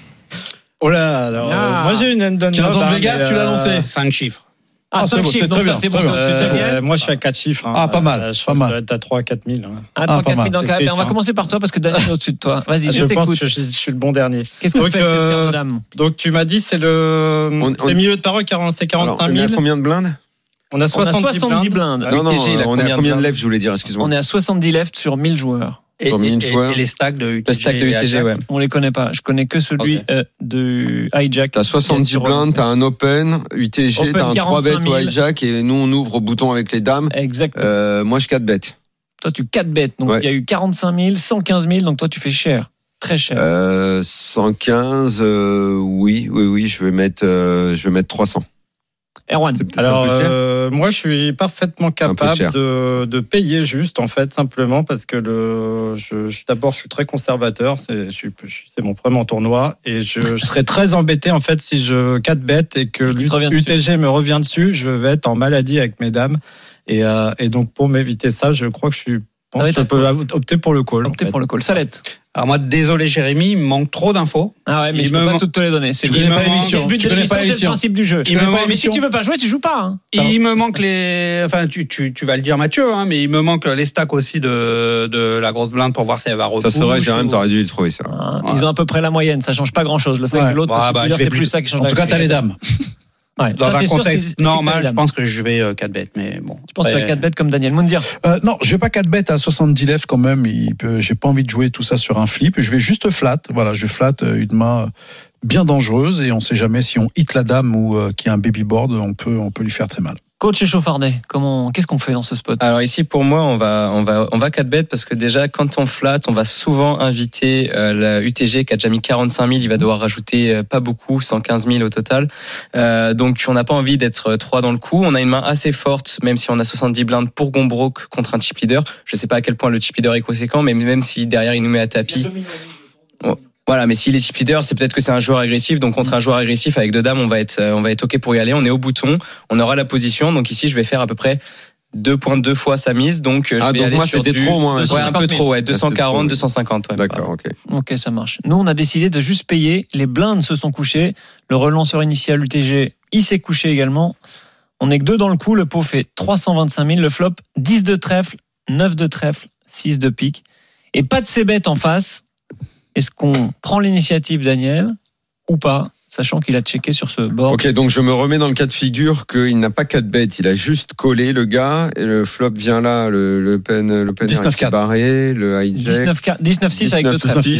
Speaker 10: Oh là, alors,
Speaker 13: ah.
Speaker 10: moi j'ai une Endon.
Speaker 3: Tu l'as en Vegas, tu l'as lancé.
Speaker 11: cinq chiffres.
Speaker 13: Ah, cinq chiffres, donc ça c'est bon.
Speaker 10: Euh, moi je suis à quatre chiffres. Hein.
Speaker 3: Ah, pas mal.
Speaker 10: Je
Speaker 3: pas mal.
Speaker 10: T'as trois à quatre mille. Hein.
Speaker 13: Ah, trois à quatre mille. Donc, on va commencer par toi parce que Daniel est au-dessus de toi. Vas-y,
Speaker 10: ah,
Speaker 13: je,
Speaker 10: je
Speaker 13: t'écoute.
Speaker 10: pense que je, je suis le bon dernier.
Speaker 13: Qu'est-ce qu'on fait avec cette paire de
Speaker 10: euh,
Speaker 13: dames?
Speaker 10: Donc tu m'as dit c'est le on, c'est on... milieu de parole, c'est quarante-cinq mille.
Speaker 2: On a combien de blindes?
Speaker 10: On a soixante-dix blindes.
Speaker 2: Non, non, on est à combien de left, je voulais dire, excuse-moi.
Speaker 13: On est à soixante-dix left sur mille joueurs.
Speaker 11: Et, et, et, et les stacks de U T G.
Speaker 1: Le stack de U T G, ouais.
Speaker 13: On les connaît pas. Je connais que celui okay. euh, de hijack.
Speaker 2: T'as soixante-dix blindes, t'as un open, U T G, open, t'as un trois bêtes au hijack et nous on ouvre au bouton avec les dames.
Speaker 13: Exactement.
Speaker 2: Euh, moi je quatre bêtes.
Speaker 13: Toi tu quatre bêtes. Donc il ouais. y a eu quarante-cinq mille, cent quinze mille. Donc toi tu fais cher. Très cher.
Speaker 2: Euh, cent quinze, euh, oui, oui, oui, je vais mettre, euh, je vais mettre trois cents.
Speaker 13: Erwan.
Speaker 10: Alors euh, moi je suis parfaitement capable de, de payer juste en fait simplement parce que le je, je d'abord je suis très conservateur, c'est je suis c'est mon premier tournoi et je, je serais très embêté en fait si je quatre bêtes et que l'U T G me revient dessus, je vais être en maladie avec mes dames et euh, et donc pour m'éviter ça, je crois que je suis Bon, je peux opter pour le call.
Speaker 13: Opter en fait. pour le call. Salette.
Speaker 11: Alors moi, désolé Jérémy, il me manque trop d'infos.
Speaker 13: Ah ouais, mais il je peux pas man... toutes te les donner. C'est
Speaker 3: tu connais pas l'émission.
Speaker 13: Le but de l'émission, c'est le principe du jeu.
Speaker 11: Il me manque...
Speaker 13: Mais si tu veux pas jouer, tu joues pas. Hein.
Speaker 11: Il me manque les. Enfin, tu, tu, tu vas le dire Mathieu, hein, mais il me manque les stacks aussi de, de la grosse blinde pour voir si elle va revenir.
Speaker 2: Ça serait, Jérémy, t'aurais dû le trouver ça.
Speaker 13: Ah, ouais. Ils ont à peu près la moyenne. Ça change pas grand chose. Le fait ouais. que l'autre,
Speaker 11: bah, bah,
Speaker 13: c'est plus ça qui change.
Speaker 3: En tout cas, t'as les dames.
Speaker 13: Ouais,
Speaker 11: dans
Speaker 13: ça,
Speaker 11: un contexte
Speaker 13: sûr,
Speaker 11: normal, je pense que je vais euh, quatre bêtes, mais bon.
Speaker 13: Tu penses que tu vas quatre bêtes comme Daniel Moundir?
Speaker 3: euh, Non, je vais pas quatre bêtes à soixante-dix left quand même. Il peut, j'ai pas envie de jouer tout ça sur un flip. Je vais juste flat. Voilà, je flat une main bien dangereuse et on sait jamais si on hit la dame ou euh, qu'il y a un baby board, on peut, on peut lui faire très mal.
Speaker 13: Coach Échauffardet, comment, qu'est-ce qu'on fait dans ce spot?
Speaker 1: Alors ici, pour moi, on va, on va, on va quatre bêtes parce que déjà, quand on flat, on va souvent inviter euh, la U T G qui a déjà mis quarante-cinq mille. Il va devoir rajouter euh, pas beaucoup, cent quinze mille au total. Euh, donc, on n'a pas envie d'être trois dans le coup. On a une main assez forte, même si on a soixante-dix blindes pour Gombrok contre un chip leader. Je sais pas à quel point le chip leader est conséquent, mais même si derrière il nous met à tapis. Voilà, mais s'il est chip leader, c'est peut-être que c'est un joueur agressif. Donc contre un joueur agressif avec deux dames, on va être, on va être ok pour y aller. On est au bouton, on aura la position. Donc ici, je vais faire à peu près deux virgule deux fois sa mise. Donc je
Speaker 2: ah,
Speaker 1: vais
Speaker 2: donc
Speaker 1: aller
Speaker 2: moi,
Speaker 1: sur
Speaker 2: c'était
Speaker 1: du
Speaker 2: trop, moi.
Speaker 1: Ouais, un peu trop, ouais, deux cent quarante, deux cent cinquante. Ouais,
Speaker 2: d'accord, ok.
Speaker 13: Ok, ça marche. Nous, on a décidé de juste payer. Les blindes se sont couchés. Le relanceur initial U T G, il s'est couché également. On est que deux dans le coup. Le pot fait trois cent vingt-cinq mille. Le flop, dix de trèfle, neuf de trèfle, six de pique. Et pas de ses bêtes en face. Est-ce qu'on prend l'initiative, Daniel, ou pas, sachant qu'il a checké sur ce board?
Speaker 2: Ok, donc je me remets dans le cas de figure qu'il n'a pas quatre bêtes, il a juste collé le gars, et le flop vient là, le, le pen, le pen
Speaker 3: dix-neuf quatre
Speaker 2: barré, le hijack.
Speaker 13: dix-neuf six avec deux trèfles.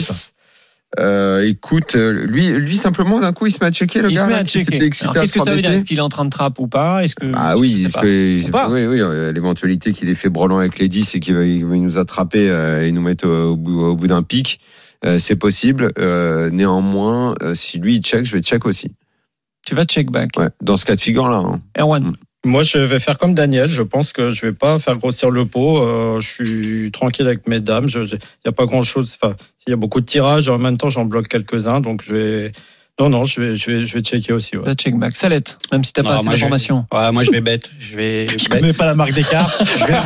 Speaker 2: Euh, écoute, lui, lui simplement d'un coup il se met à checker le
Speaker 13: il
Speaker 2: gars.
Speaker 13: Il se met à checker. Alors, qu'est-ce que ça veut dire? Est-ce qu'il est en train de trap ou pas? Est-ce que
Speaker 2: ah oui,
Speaker 13: est-ce
Speaker 2: que, pas. oui, oui, l'éventualité qu'il ait fait brelan avec les dix et qu'il va, il va nous attraper euh, et nous mettre au, au bout, au bout d'un pic. Euh, c'est possible. Euh, néanmoins, euh, si lui il check, je vais check aussi.
Speaker 13: Tu vas check back.
Speaker 2: Ouais, dans ce cas de figure là. Hein.
Speaker 13: Erwan.
Speaker 2: Mm.
Speaker 10: Moi, je vais faire comme Daniel. Je pense que je vais pas faire grossir le pot. Euh, je suis tranquille avec mes dames. Il y a pas grand chose. Enfin, il y a beaucoup de tirages. En même temps, j'en bloque quelques-uns. Donc, je vais. Non, non, je vais, je vais, je vais checker aussi. Ouais.
Speaker 13: Tu vas check back. Salette, même si t'as pas assez d'informations.
Speaker 11: Ouais, moi, je vais bête. Je vais.
Speaker 3: Je, je connais pas la marque des cartes. Je vais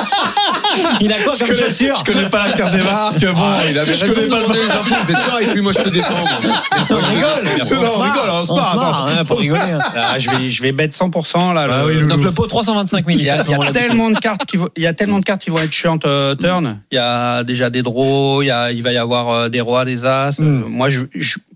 Speaker 13: Il a quoi comme chaussure?
Speaker 3: Je connais pas la carte des marques. Bon,
Speaker 2: ah, il avait
Speaker 3: je
Speaker 2: raison
Speaker 3: connais
Speaker 2: de demander les infos. Vous êtes peur et puis moi je te défends.
Speaker 13: On rigole.
Speaker 3: Non, on rigole, on se marre.
Speaker 13: Hein, pour rigoler. Hein.
Speaker 11: Là, je vais, je vais bet cent pour cent là.
Speaker 3: Ah,
Speaker 11: le...
Speaker 3: oui,
Speaker 13: donc le pot trois cent vingt-cinq mille.
Speaker 11: Il y a, il y a tellement de cartes qui vont, il y a tellement de cartes qui vont être chiantes euh, turn. Il y a déjà des draws, il y a, il va y avoir euh, des rois, des as. Mm. Moi, je, je,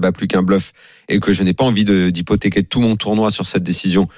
Speaker 2: ne bat plus qu'un bluff et que je n'ai pas envie de, d'hypothéquer tout mon tournoi sur cette décision,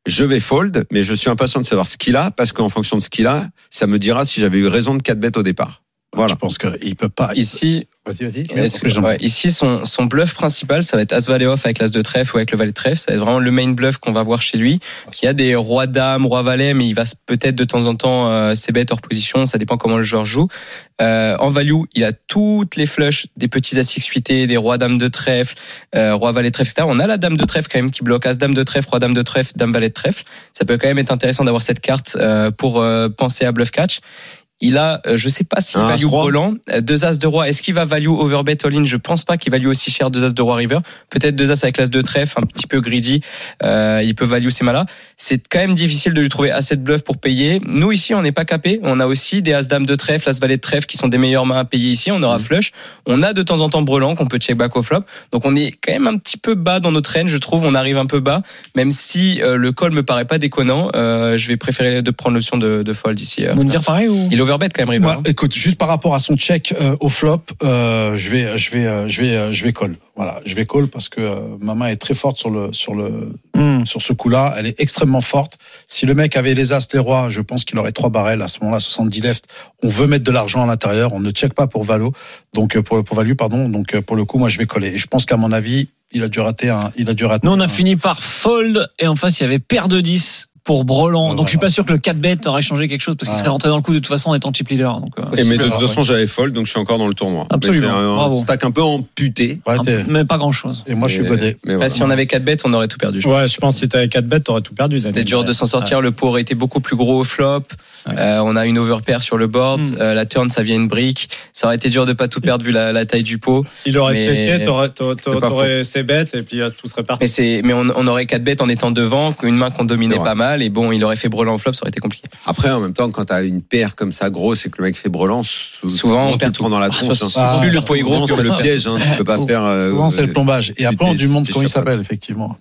Speaker 2: je vais fold, mais je suis impatient de savoir ce qu'il a, parce qu'en fonction de ce qu'il a, ça me dira si j'avais eu raison de quatre bêtes au départ. Voilà.
Speaker 3: Je pense qu'il peut pas.
Speaker 1: Ici,
Speaker 3: vas-y, vas-y.
Speaker 1: Que, ouais, ici, son, son bluff principal, ça va être As Valet off avec l'As de trèfle ou avec le Valet de trèfle. Ça va être vraiment le main bluff qu'on va voir chez lui. Il y a des rois dames, roi valet, mais il va peut-être de temps en temps euh, ses bêtes hors position. Ça dépend comment le joueur joue. Euh, en value, il a toutes les flushs des petits as six huit, des rois dames de trèfle, euh, roi valet de trèfle, et cetera. On a la dame de trèfle quand même qui bloque As dame de trèfle, roi dame de trèfle, dame valet de trèfle. Ça peut quand même être intéressant d'avoir cette carte euh, pour euh, penser à bluff catch. Il a, euh, je sais pas s'il
Speaker 2: un
Speaker 1: value brelan, deux as de roi. Est-ce qu'il va value overbet all-in? Je pense pas qu'il value aussi cher deux as de roi river. Peut-être deux as avec l'as de trèfle, un petit peu greedy. Euh, il peut value ces malas. C'est quand même difficile de lui trouver assez de bluff pour payer. Nous ici, on n'est pas capé. On a aussi des as dame de trèfle, as valet de trèfle qui sont des meilleures mains à payer ici. On aura flush. On a de temps en temps brelan qu'on peut check back au flop. Donc on est quand même un petit peu bas dans notre range, je trouve. On arrive un peu bas, même si euh, le call me paraît pas déconnant. Euh, je vais préférer de prendre l'option de, de fold ici.
Speaker 13: Vous me dire pareil ou?
Speaker 1: Il overbet quand même river.
Speaker 3: Ouais, écoute, juste par rapport à son check euh, au flop, euh, je vais, je vais, euh, je vais, euh, je vais call. Voilà, je vais call parce que euh, ma main est très forte sur le, sur le, mm. sur ce coup-là. Elle est extrêmement forte. Si le mec avait les as, les rois, je pense qu'il aurait trois barrels à ce moment-là, soixante-dix left. On veut mettre de l'argent à l'intérieur. On ne check pas pour valo, donc pour pour value, pardon. Donc pour le coup, moi, je vais coller. Et je pense qu'à mon avis, il a dû rater un, il a dû rater.
Speaker 13: Nous, on a
Speaker 3: un...
Speaker 13: fini par fold et en face, il y avait paire de dix. Pour Brelan,
Speaker 3: ouais,
Speaker 13: donc je suis
Speaker 3: voilà.
Speaker 13: pas sûr que le quatre bet aurait changé quelque chose parce qu'il
Speaker 3: ouais.
Speaker 13: serait rentré dans le coup de toute façon en étant chip leader. Donc, euh,
Speaker 2: et mais de toute façon, ouais. j'avais fold, donc je suis encore dans le tournoi.
Speaker 13: Absolument.
Speaker 2: Mais j'ai un
Speaker 13: Bravo.
Speaker 2: stack un peu amputé.
Speaker 3: Ouais,
Speaker 13: un, mais pas grand chose.
Speaker 3: Et moi, je suis godé.
Speaker 1: Voilà. Voilà. Si on avait quatre bêtes, on aurait tout perdu.
Speaker 10: Je ouais, pense. je pense que si t'avais quatre bêtes, t'aurais tout perdu.
Speaker 1: C'était dur de s'en sortir. Ouais. Le pot aurait été beaucoup plus gros au flop. Ouais. Euh, on a une overpair sur le board. Mm. Euh, la turn, ça vient une brique. Ça aurait été dur de pas tout perdre vu la, la taille du pot.
Speaker 10: Il aurait mais... checké, t'aurais, t'aurais, t'aurais ses bêtes et puis tout serait parti.
Speaker 1: Mais c'est, mais on, on aurait quatre bêtes en étant devant, une main qu'on dominait pas mal. Et bon, il aurait fait brelan au flop, ça aurait été compliqué.
Speaker 2: Après, en même temps, quand t'as une paire comme ça grosse et que le mec fait brelan,
Speaker 1: souvent on perd tout
Speaker 2: dans la tronche.
Speaker 1: Ah, plus le pot est gros,
Speaker 2: c'est le piège. Hein, tu peux pas faire. Euh,
Speaker 3: souvent, c'est le plombage. Et après, on lui demande comment il s'appelle, effectivement.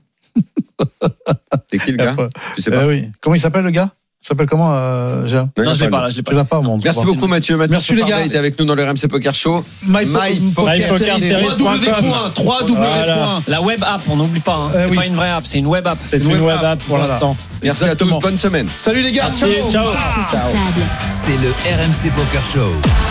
Speaker 2: C'est qui le gars?
Speaker 3: Je sais pas. Oui. Comment il s'appelle le gars? Il s'appelle comment, euh, Gérard?
Speaker 13: Non, je l'ai pas là, je l'ai pas.
Speaker 3: Je l'ai pas, mon
Speaker 2: Merci beaucoup, Mathieu. Mathieu
Speaker 3: Merci les gars.
Speaker 2: Il était avec nous dans le R M C Poker Show.
Speaker 3: My, My Poker Series. trois W.
Speaker 13: La web app, on n'oublie pas. Hein. Euh, c'est oui. pas une vraie app, c'est une web app.
Speaker 10: C'est une web app pour l'instant.
Speaker 2: Merci à tous. Bonne semaine.
Speaker 3: Salut les gars.
Speaker 10: Ciao. Ciao.
Speaker 5: C'est le R M C Poker Show.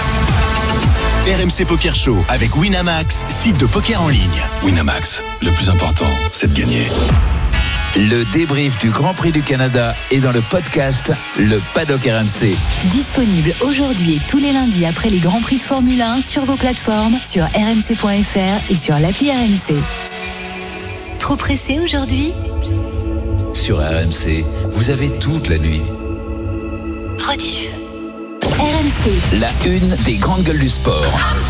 Speaker 6: R M C Poker Show avec Winamax, site de poker en ligne.
Speaker 12: Winamax, le plus important, c'est de gagner.
Speaker 5: Le débrief du Grand Prix du Canada est dans le podcast Le Paddock R M C.
Speaker 4: Disponible aujourd'hui et tous les lundis après les Grands Prix de Formule un sur vos plateformes, sur r m c point f r et sur l'appli R M C. Trop pressé aujourd'hui?
Speaker 5: Sur R M C, vous avez toute la nuit.
Speaker 4: Rediff. R M C.
Speaker 5: La une des grandes gueules du sport.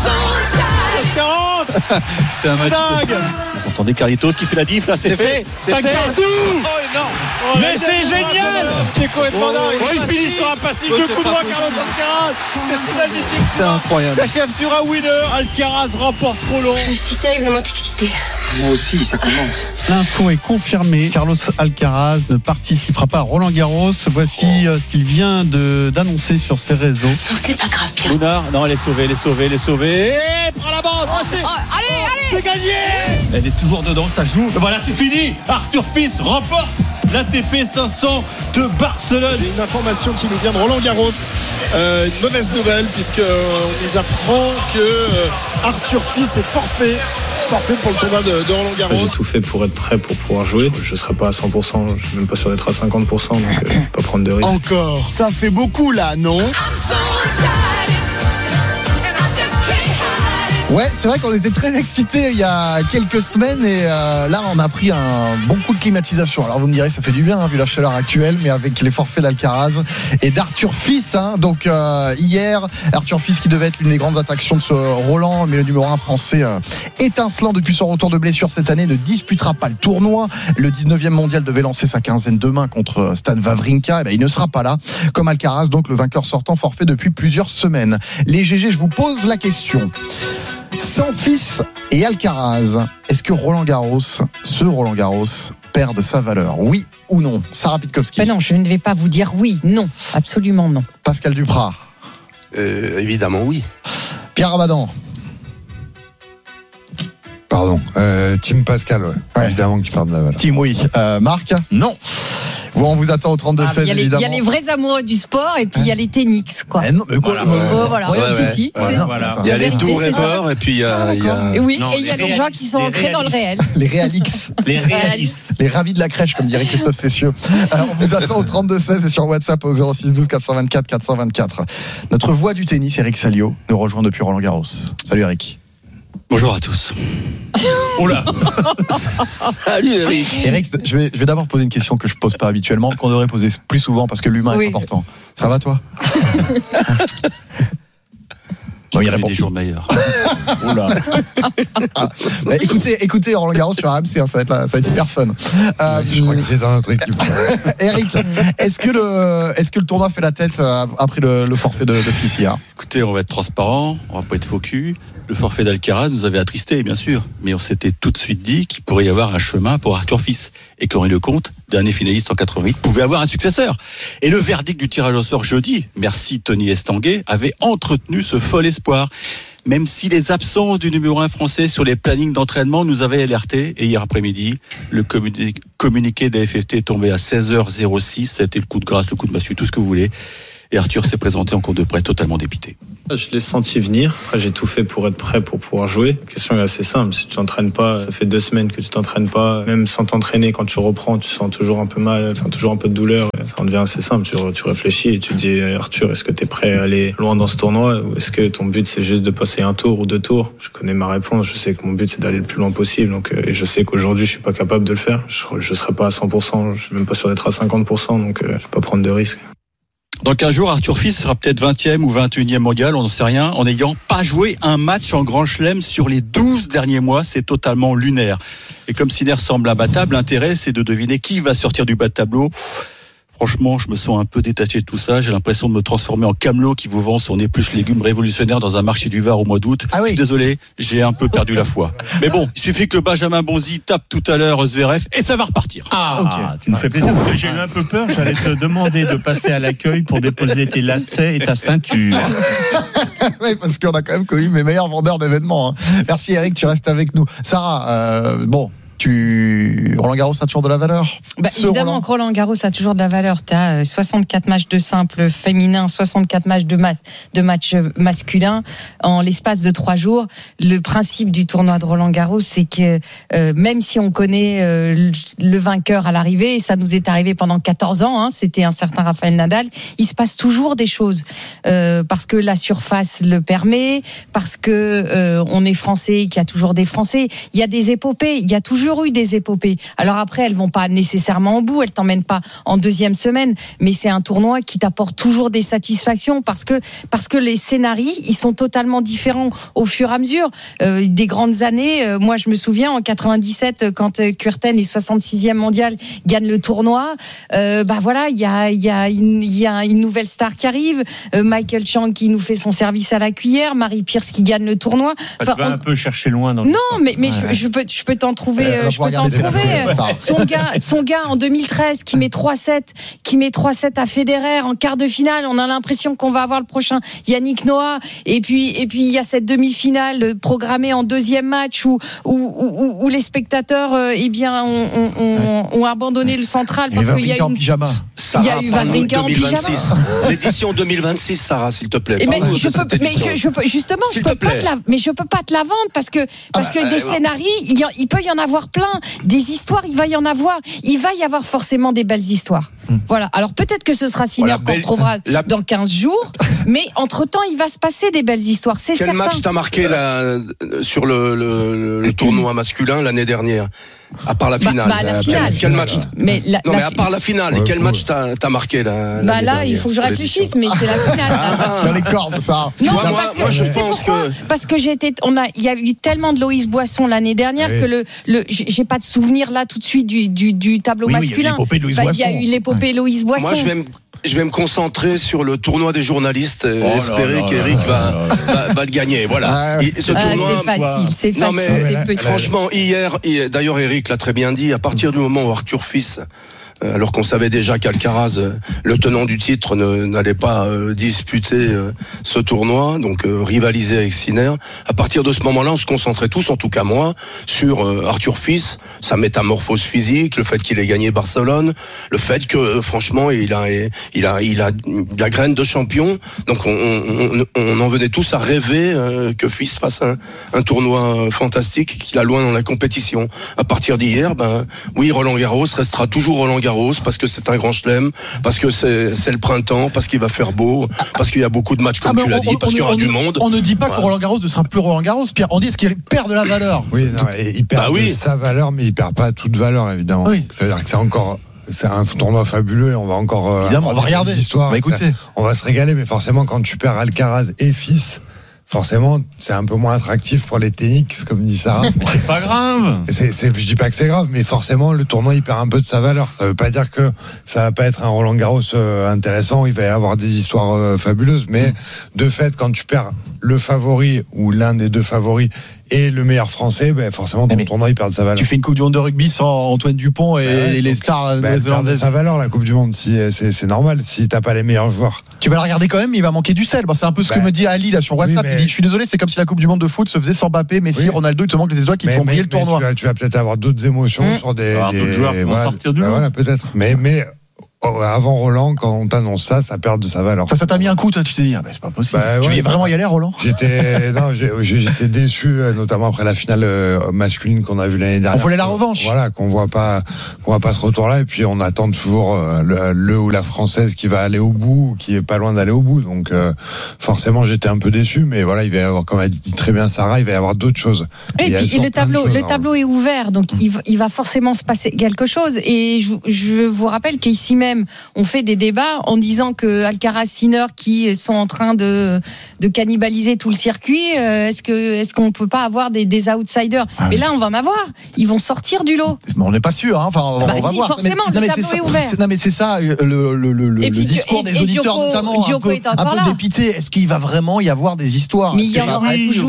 Speaker 14: C'est un match dingue. Vous entendez Carlitos qui fait la diff là, c'est, c'est fait, fait. C'est cinq fait. Partout. Oh non.
Speaker 13: Oh, mais c'est génial.
Speaker 14: C'est complètement oh, dingue. Oh, il finit sur un passing de coup droit Carlos Alcaraz. Cette finale mythique.
Speaker 3: C'est incroyable.
Speaker 14: S'achève sur un winner. Alcaraz remporte trop long.
Speaker 15: Je suis terriblement excité.
Speaker 16: Moi aussi, ça commence.
Speaker 3: L'info est confirmée. Carlos Alcaraz ne participera pas à Roland Garros. Voici oh. ce qu'il vient de, d'annoncer sur ses réseaux.
Speaker 15: Non, ce n'est pas grave, Pierre.
Speaker 14: Luna, non, elle est sauvée, elle est sauvée, elle est sauvée. Et prends la bande. Oh, c'est...
Speaker 15: Oh, allez, allez.
Speaker 14: C'est gagné. Elle est toujours dedans, ça joue. Voilà, c'est fini. Arthur Fils remporte l'A T P cinq cents de Barcelone.
Speaker 17: J'ai une information qui nous vient de Roland Garros. Euh, une mauvaise nouvelle puisqu'on nous apprend que euh, Arthur Fils est forfait. Parfait pour le tournoi de, de Roland Garros.
Speaker 18: J'ai tout fait pour être prêt pour pouvoir jouer. Je ne serai pas à cent pour cent, je suis même pas sûr d'être à cinquante pour cent, donc euh, je ne vais pas prendre de risques.
Speaker 17: Encore, ça fait beaucoup là, non?
Speaker 19: Ouais, c'est vrai qu'on était très excités il y a quelques semaines et euh, là on a pris un bon coup de climatisation. Alors vous me direz ça fait du bien hein, vu la chaleur actuelle, mais avec les forfaits d'Alcaraz et d'Arthur Fils. Hein, donc euh, hier, Arthur Fils qui devait être l'une des grandes attractions de ce Roland, mais le numéro un français euh, étincelant depuis son retour de blessure cette année ne disputera pas le tournoi. Le dix-neuvième mondial devait lancer sa quinzaine de mains contre Stan Wawrinka. Et ben, il ne sera pas là. Comme Alcaraz, donc le vainqueur sortant forfait depuis plusieurs semaines. Les G G, je vous pose la question. Sans Fils et Alcaraz, est-ce que Roland Garros, ce Roland Garros, perd de sa valeur? Oui ou non? Sarah Pitkowski.
Speaker 20: Ben non, je ne vais pas vous dire oui, non, absolument non.
Speaker 19: Pascal Duprat.
Speaker 16: Euh, évidemment oui.
Speaker 19: Pierre Abadan.
Speaker 21: Pardon, euh, Team Pascal, ouais. Ouais. Évidemment qu'il perd de la valeur.
Speaker 19: Team oui. Euh, Marc.
Speaker 14: Non.
Speaker 19: Bon, on vous attend au trente-deux seize,
Speaker 20: Ah, il y a les- il
Speaker 19: évidemment.
Speaker 20: y a les vrais amoureux du sport et puis il y a les tennis, quoi.
Speaker 19: Eh non, mais quoi,
Speaker 10: Voilà,
Speaker 19: mais-
Speaker 20: Oh, voilà.
Speaker 19: Ouais,
Speaker 20: Si,
Speaker 19: ouais.
Speaker 20: si,
Speaker 19: Voilà,
Speaker 20: c'est-
Speaker 19: voilà.
Speaker 20: c'est-
Speaker 16: Il y a
Speaker 20: la
Speaker 16: les
Speaker 20: vérité,
Speaker 16: doux
Speaker 20: c'est ça.
Speaker 16: rêveurs et puis il y a. il y a-
Speaker 20: Et oui,
Speaker 14: Non,
Speaker 20: et il y a
Speaker 14: les
Speaker 20: les gens qui sont
Speaker 14: les
Speaker 20: ancrés dans le réel.
Speaker 19: Les réalix.
Speaker 14: Les réalistes.
Speaker 19: Les ravis de la crèche, comme dirait Christophe Cessieux. Alors, on vous attend au trente-deux seize et sur WhatsApp au zéro six douze quatre cent vingt-quatre quatre cent vingt-quatre. Notre voix du tennis, Eric Salio, nous rejoint depuis Roland Garros. Salut Eric.
Speaker 12: Bonjour à tous.
Speaker 14: Oh là.
Speaker 16: Salut Eric.
Speaker 19: Eric, je vais, je vais d'abord poser une question que je pose pas habituellement, qu'on devrait poser plus souvent parce que l'humain
Speaker 20: Oui.
Speaker 19: est important. Ça va toi? Bon, il
Speaker 12: J'ai
Speaker 19: répond
Speaker 12: des
Speaker 19: plus.
Speaker 12: jours meilleurs.
Speaker 14: Oh là.
Speaker 19: Bah, écoutez, écoutez Roland Garros sur R M C, hein, ça, va être, là- ça va être hyper fun. Euh,
Speaker 2: Je crois que t'es dans notre équipe.
Speaker 19: Eric, est-ce que, le, est-ce que le tournoi fait la tête euh, après le, le forfait de, de Fils hier?
Speaker 12: Écoutez, on va être transparent, on va pas être faux cul. Le forfait d'Alcaraz nous avait attristés, bien sûr, mais on s'était tout de suite dit qu'il pourrait y avoir un chemin pour Arthur Fils et qu'Henri Lecomte, dernier finaliste en quatre-vingt-huit, pouvait avoir un successeur. Et le verdict du tirage au sort jeudi, merci Tony Estanguet, avait entretenu ce fol espoir. Même si les absences du numéro un français sur les plannings d'entraînement nous avaient alertés, et hier après-midi, le communi- communiqué de la F F T est tombé à seize heures zéro six, c'était le coup de grâce, le coup de massue, tout ce que vous voulez. Et Arthur s'est présenté en cours de prêt totalement dépité.
Speaker 18: Je l'ai senti venir. Après, j'ai tout fait pour être prêt pour pouvoir jouer. La question est assez simple. Si tu t'entraînes pas, ça fait deux semaines que tu t'entraînes pas. Même sans t'entraîner, quand tu reprends, tu sens toujours un peu mal, enfin toujours un peu de douleur. Ça en devient assez simple. Tu, tu réfléchis et tu te dis, Arthur, est-ce que tu es prêt à aller loin dans ce tournoi ou est-ce que ton but c'est juste de passer un tour ou deux tours? Je connais ma réponse. Je sais que mon but c'est d'aller le plus loin possible. Donc, euh, et je sais qu'aujourd'hui je suis pas capable de le faire. Je, je serai pas à cent pour cent. Je suis même pas sûr d'être à cinquante pour cent. Donc, euh, je vais pas prendre de risques.
Speaker 12: Dans quinze jours, Arthur Fils sera peut-être vingtième ou vingt et unième mondial, on n'en sait rien, en n'ayant pas joué un match en Grand Chelem sur les douze derniers mois. C'est totalement lunaire. Et comme Sinner semble imbattable, l'intérêt, c'est de deviner qui va sortir du bas de tableau. Franchement, je me sens un peu détaché de tout ça. J'ai l'impression de me transformer en camelot qui vous vend son épluche légumes révolutionnaire dans un marché du Var au mois d'août.
Speaker 19: Ah oui.
Speaker 12: Je suis désolé, j'ai un peu perdu la foi. Mais bon, il suffit que Benjamin Bonzi tape tout à l'heure Zverev et ça va repartir.
Speaker 14: Ah,
Speaker 19: Ok.
Speaker 14: tu me fais plaisir parce que j'ai eu un peu peur. J'allais te demander de passer à l'accueil pour déposer tes lacets et ta ceinture.
Speaker 19: Oui, parce qu'on a quand même connu mes meilleurs vendeurs d'événements. Hein. Merci Eric, tu restes avec nous. Sarah, euh, bon, tu... Roland Garros a toujours de la valeur?
Speaker 20: Bah,
Speaker 19: Ce
Speaker 20: évidemment,
Speaker 19: Roland-
Speaker 20: Roland Garros a toujours de la valeur. Tu as soixante-quatre matchs de simple féminin, soixante-quatre matchs de, ma- de match masculin en l'espace de trois jours. Le principe du tournoi de Roland Garros, c'est que euh, même si on connaît euh, le, le vainqueur à l'arrivée, et ça nous est arrivé pendant quatorze ans, hein, c'était un certain Rafael Nadal, il se passe toujours des choses. Euh, parce que la surface le permet, parce que euh, on est français, qu'il y a toujours des Français. Il y a des épopées, il y a toujours eu des épopées. Alors après, elles vont pas nécessairement au bout, elles t'emmènent pas en deuxième semaine, mais c'est un tournoi qui t'apporte toujours des satisfactions parce que parce que les scénarios, ils sont totalement différents au fur et à mesure. Euh, des grandes années, euh, moi je me souviens en quatre-vingt-dix-sept quand euh, Kuerten est soixante-sixième mondial, gagne le tournoi, euh, bah voilà, il y a il y a une il y a une nouvelle star qui arrive, euh, Michael Chang qui nous fait son service à la cuillère, Marie Pierce qui gagne le tournoi.
Speaker 14: Enfin, tu vas
Speaker 20: on-
Speaker 14: un peu chercher loin dans
Speaker 20: non, mais, mais
Speaker 19: Ouais.
Speaker 20: je, je peux, je peux t'en trouver,
Speaker 19: Elle va
Speaker 20: euh, je peux
Speaker 19: pouvoir
Speaker 20: t'en
Speaker 19: garder ses
Speaker 20: trouver.
Speaker 19: lacets, ça.
Speaker 20: Son gars, son gars en deux mille treize qui met trois sept, qui met trois sept à Federer en quart de finale. On a l'impression qu'on va avoir le prochain Yannick Noah. Et puis, et puis il y a cette demi-finale programmée en deuxième match où, où, où, où les spectateurs, euh, eh bien, ont, ont, ont, ont abandonné le central
Speaker 19: Et
Speaker 20: parce qu'il y a
Speaker 19: Wawrinka en
Speaker 20: une.
Speaker 19: pyjama.
Speaker 20: Il y a eu Wawrinka en
Speaker 16: deux mille vingt-six.
Speaker 20: pyjama.
Speaker 16: L'édition deux mille vingt-six, Sarah, s'il te plaît.
Speaker 20: Eh ben,
Speaker 16: Parle-nous
Speaker 20: je
Speaker 16: de
Speaker 20: peux,
Speaker 16: cette
Speaker 20: mais
Speaker 16: édition.
Speaker 20: je, je peux, justement, je
Speaker 16: S'il
Speaker 20: peux
Speaker 16: te
Speaker 20: pas
Speaker 16: plaît.
Speaker 20: te la, mais je peux pas te la vendre parce que parce
Speaker 16: Ah
Speaker 20: que
Speaker 16: bah,
Speaker 20: des
Speaker 16: euh,
Speaker 20: scénarios, il, y a- il peut y en avoir plein, des histoires, il va y en avoir, il va y avoir forcément des belles histoires. Voilà. Alors peut-être que ce sera Sinner
Speaker 16: Voilà,
Speaker 20: qu'on
Speaker 16: belle-
Speaker 20: retrouvera
Speaker 16: la-
Speaker 20: dans quinze jours, mais entre temps, il va se passer des belles histoires. C'est
Speaker 16: Quel
Speaker 20: certain.
Speaker 16: match t'as marqué là, sur le, le, le tournoi masculin l'année dernière? À part la
Speaker 20: Bah,
Speaker 16: finale.
Speaker 20: bah, la
Speaker 16: euh,
Speaker 20: finale.
Speaker 16: Quel, quel match
Speaker 20: Mais la-
Speaker 16: Non,
Speaker 20: la
Speaker 16: mais à
Speaker 20: fi-
Speaker 16: part la finale,
Speaker 19: Ouais,
Speaker 16: quel
Speaker 19: ouais.
Speaker 16: match t'as as marqué là
Speaker 20: Bah là, il faut que je réfléchisse, mais c'est la finale. là.
Speaker 19: Sur les cordes, ça.
Speaker 20: Non,
Speaker 16: Moi,
Speaker 20: mais
Speaker 16: moi-
Speaker 20: parce que
Speaker 16: moi, je
Speaker 20: tu sais
Speaker 16: pense
Speaker 20: pourquoi
Speaker 16: que-
Speaker 20: Parce que j'étais, on a, il y a eu tellement de Loïs Boisson l'année dernière
Speaker 19: Oui.
Speaker 20: que le, le, j'ai j'ai pas de souvenir là tout de suite du, du, du tableau
Speaker 19: Oui, oui, il y a eu
Speaker 20: masculin.
Speaker 19: l'épopée de Loïs
Speaker 20: Bah, il y a
Speaker 19: Boisson.
Speaker 20: eu l'épopée Loïs Boisson.
Speaker 16: Moi, je vais me. Je vais me concentrer sur le tournoi des journalistes et
Speaker 14: Oh là
Speaker 16: espérer
Speaker 14: là
Speaker 16: qu'Eric
Speaker 14: là
Speaker 16: va,
Speaker 14: là
Speaker 16: va, va le gagner. Voilà.
Speaker 19: Ah,
Speaker 16: Et ce
Speaker 20: Ah,
Speaker 16: tournoi.
Speaker 20: c'est facile, c'est
Speaker 16: Non,
Speaker 20: facile,
Speaker 16: mais
Speaker 20: c'est petit.
Speaker 16: franchement, hier, hier- d'ailleurs, Eric l'a très bien dit, à partir du moment où Arthur Fils alors qu'on savait déjà qu'Alcaraz, le tenant du titre, ne, n'allait pas euh, disputer euh, ce tournoi, donc euh, rivaliser avec Sinner. À partir de ce moment-là, on se concentrait tous, en tout cas moi, sur euh, Arthur Fils, sa métamorphose physique, le fait qu'il ait gagné Barcelone, le fait que euh, franchement il a, il a, il a la graine de champion. Donc on, on, on en venait tous à rêver euh, que Fils fasse un, un tournoi fantastique, qu'il a loin dans la compétition. À partir d'hier, ben oui, Roland Garros restera toujours Roland Garros parce que c'est un grand chelem, parce que c'est, c'est le printemps, parce qu'il va faire beau, parce qu'il y a beaucoup de matchs comme ah tu l'as on, dit, on, parce on, qu'il y aura
Speaker 19: on,
Speaker 16: du monde.
Speaker 19: On ne dit pas
Speaker 16: ouais.
Speaker 19: que Roland Garros ne sera plus Roland Garros, Pierre. On dit ce qu'il perd de la valeur.
Speaker 21: Oui, non, il perd
Speaker 16: bah oui.
Speaker 21: de sa valeur, mais il perd pas toute valeur évidemment.
Speaker 19: Oui.
Speaker 21: C'est-à-dire que c'est encore. C'est un tournoi fabuleux et on va encore. Euh,
Speaker 19: Évidemment, on va regarder.
Speaker 21: Histoires,
Speaker 19: on va écouter.
Speaker 21: Ça, on va se régaler, mais forcément, quand tu perds Alcaraz et Fils, forcément, c'est un peu moins attractif pour les tenniques, comme dit Sarah.
Speaker 14: Mais c'est pas grave.
Speaker 21: C'est, c'est, je dis pas que c'est grave, mais forcément, le tournoi, il perd un peu de sa valeur. Ça veut pas dire que ça va pas être un Roland Garros euh, intéressant. Il va y avoir des histoires euh, fabuleuses, mais de fait, quand tu perds le favori ou l'un des deux favoris et le meilleur français, ben forcément ton tournoi il perd de sa valeur.
Speaker 19: Tu fais une Coupe du Monde de rugby sans Antoine Dupont et,
Speaker 21: ouais,
Speaker 19: et les
Speaker 21: donc,
Speaker 19: stars
Speaker 21: ben,
Speaker 19: néo-zélandaises.
Speaker 21: Sa valeur la Coupe du Monde, si, c'est, c'est normal si t'as pas les meilleurs joueurs.
Speaker 19: Tu vas la regarder quand même, mais il va manquer du sel. Bon, c'est un peu ce ben, que me dit Ali là sur WhatsApp. Oui, mais... Il dit je suis désolé, c'est comme si la Coupe du Monde de foot se faisait sans Mbappé, Messi, oui. Ronaldo. Il te manque les étoiles qui mais, font briller le tournoi.
Speaker 21: Tu vas, tu vas peut-être avoir d'autres émotions mmh. sur des,
Speaker 14: alors,
Speaker 21: des
Speaker 14: d'autres joueurs qui vont
Speaker 21: voilà,
Speaker 14: sortir du lot.
Speaker 21: Ben, voilà, peut-être. Mais mais avant Roland, quand on t'annonce ça, ça perd de sa valeur.
Speaker 19: Ça, ça t'a mis un coup, toi, tu t'es dit, ah ben c'est pas possible. Bah, tu ouais, voulais vraiment y aller, Roland?
Speaker 21: J'étais, non, j'étais déçu, notamment après la finale masculine qu'on a vue l'année dernière.
Speaker 19: On voulait la revanche.
Speaker 21: Voilà, qu'on voit pas, qu'on voit pas ce retour-là, et puis on attend toujours le, le ou la française qui va aller au bout, ou qui est pas loin d'aller au bout. Donc, euh, forcément, j'étais un peu déçu, mais voilà, il va y avoir, comme a dit très bien Sarah, il va y avoir d'autres choses.
Speaker 20: Et, et puis, et le tableau, le tableau est ouvert, donc il va, il va forcément se passer quelque chose. Et je, je vous rappelle qu'ici même, on fait des débats en disant que Alcaraz, Sinner qui sont en train de, de cannibaliser tout le circuit, euh, est-ce que est-ce qu'on peut pas avoir des, des outsiders? ah, mais là on va en avoir, ils vont sortir du lot.
Speaker 19: Mais on n'est pas sûr, hein. Enfin on,
Speaker 20: bah,
Speaker 19: on va
Speaker 20: si,
Speaker 19: voir.
Speaker 20: Forcément,
Speaker 19: mais,
Speaker 20: le
Speaker 19: non,
Speaker 20: tableau
Speaker 19: mais
Speaker 20: est ouvert.
Speaker 19: C'est, non mais c'est ça le, le, le, le, le puis, discours et, des et auditeurs Djoko, notamment Djoko un peu, un peu dépité. Est-ce qu'il va vraiment y avoir des histoires?
Speaker 20: Mais il y en aura toujours.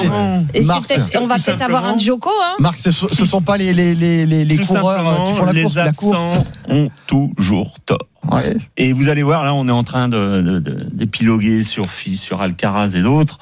Speaker 20: Et
Speaker 19: Marc,
Speaker 20: c'est on va peut-être avoir un Djoko. Hein.
Speaker 19: Marc, ce, ce sont pas les les les les, les coureurs qui font la course, la course
Speaker 14: ont toujours tort.
Speaker 19: Ouais.
Speaker 14: Et vous allez voir, là, on est en train de, de, de, d'épiloguer sur Fils, sur Alcaraz et d'autres.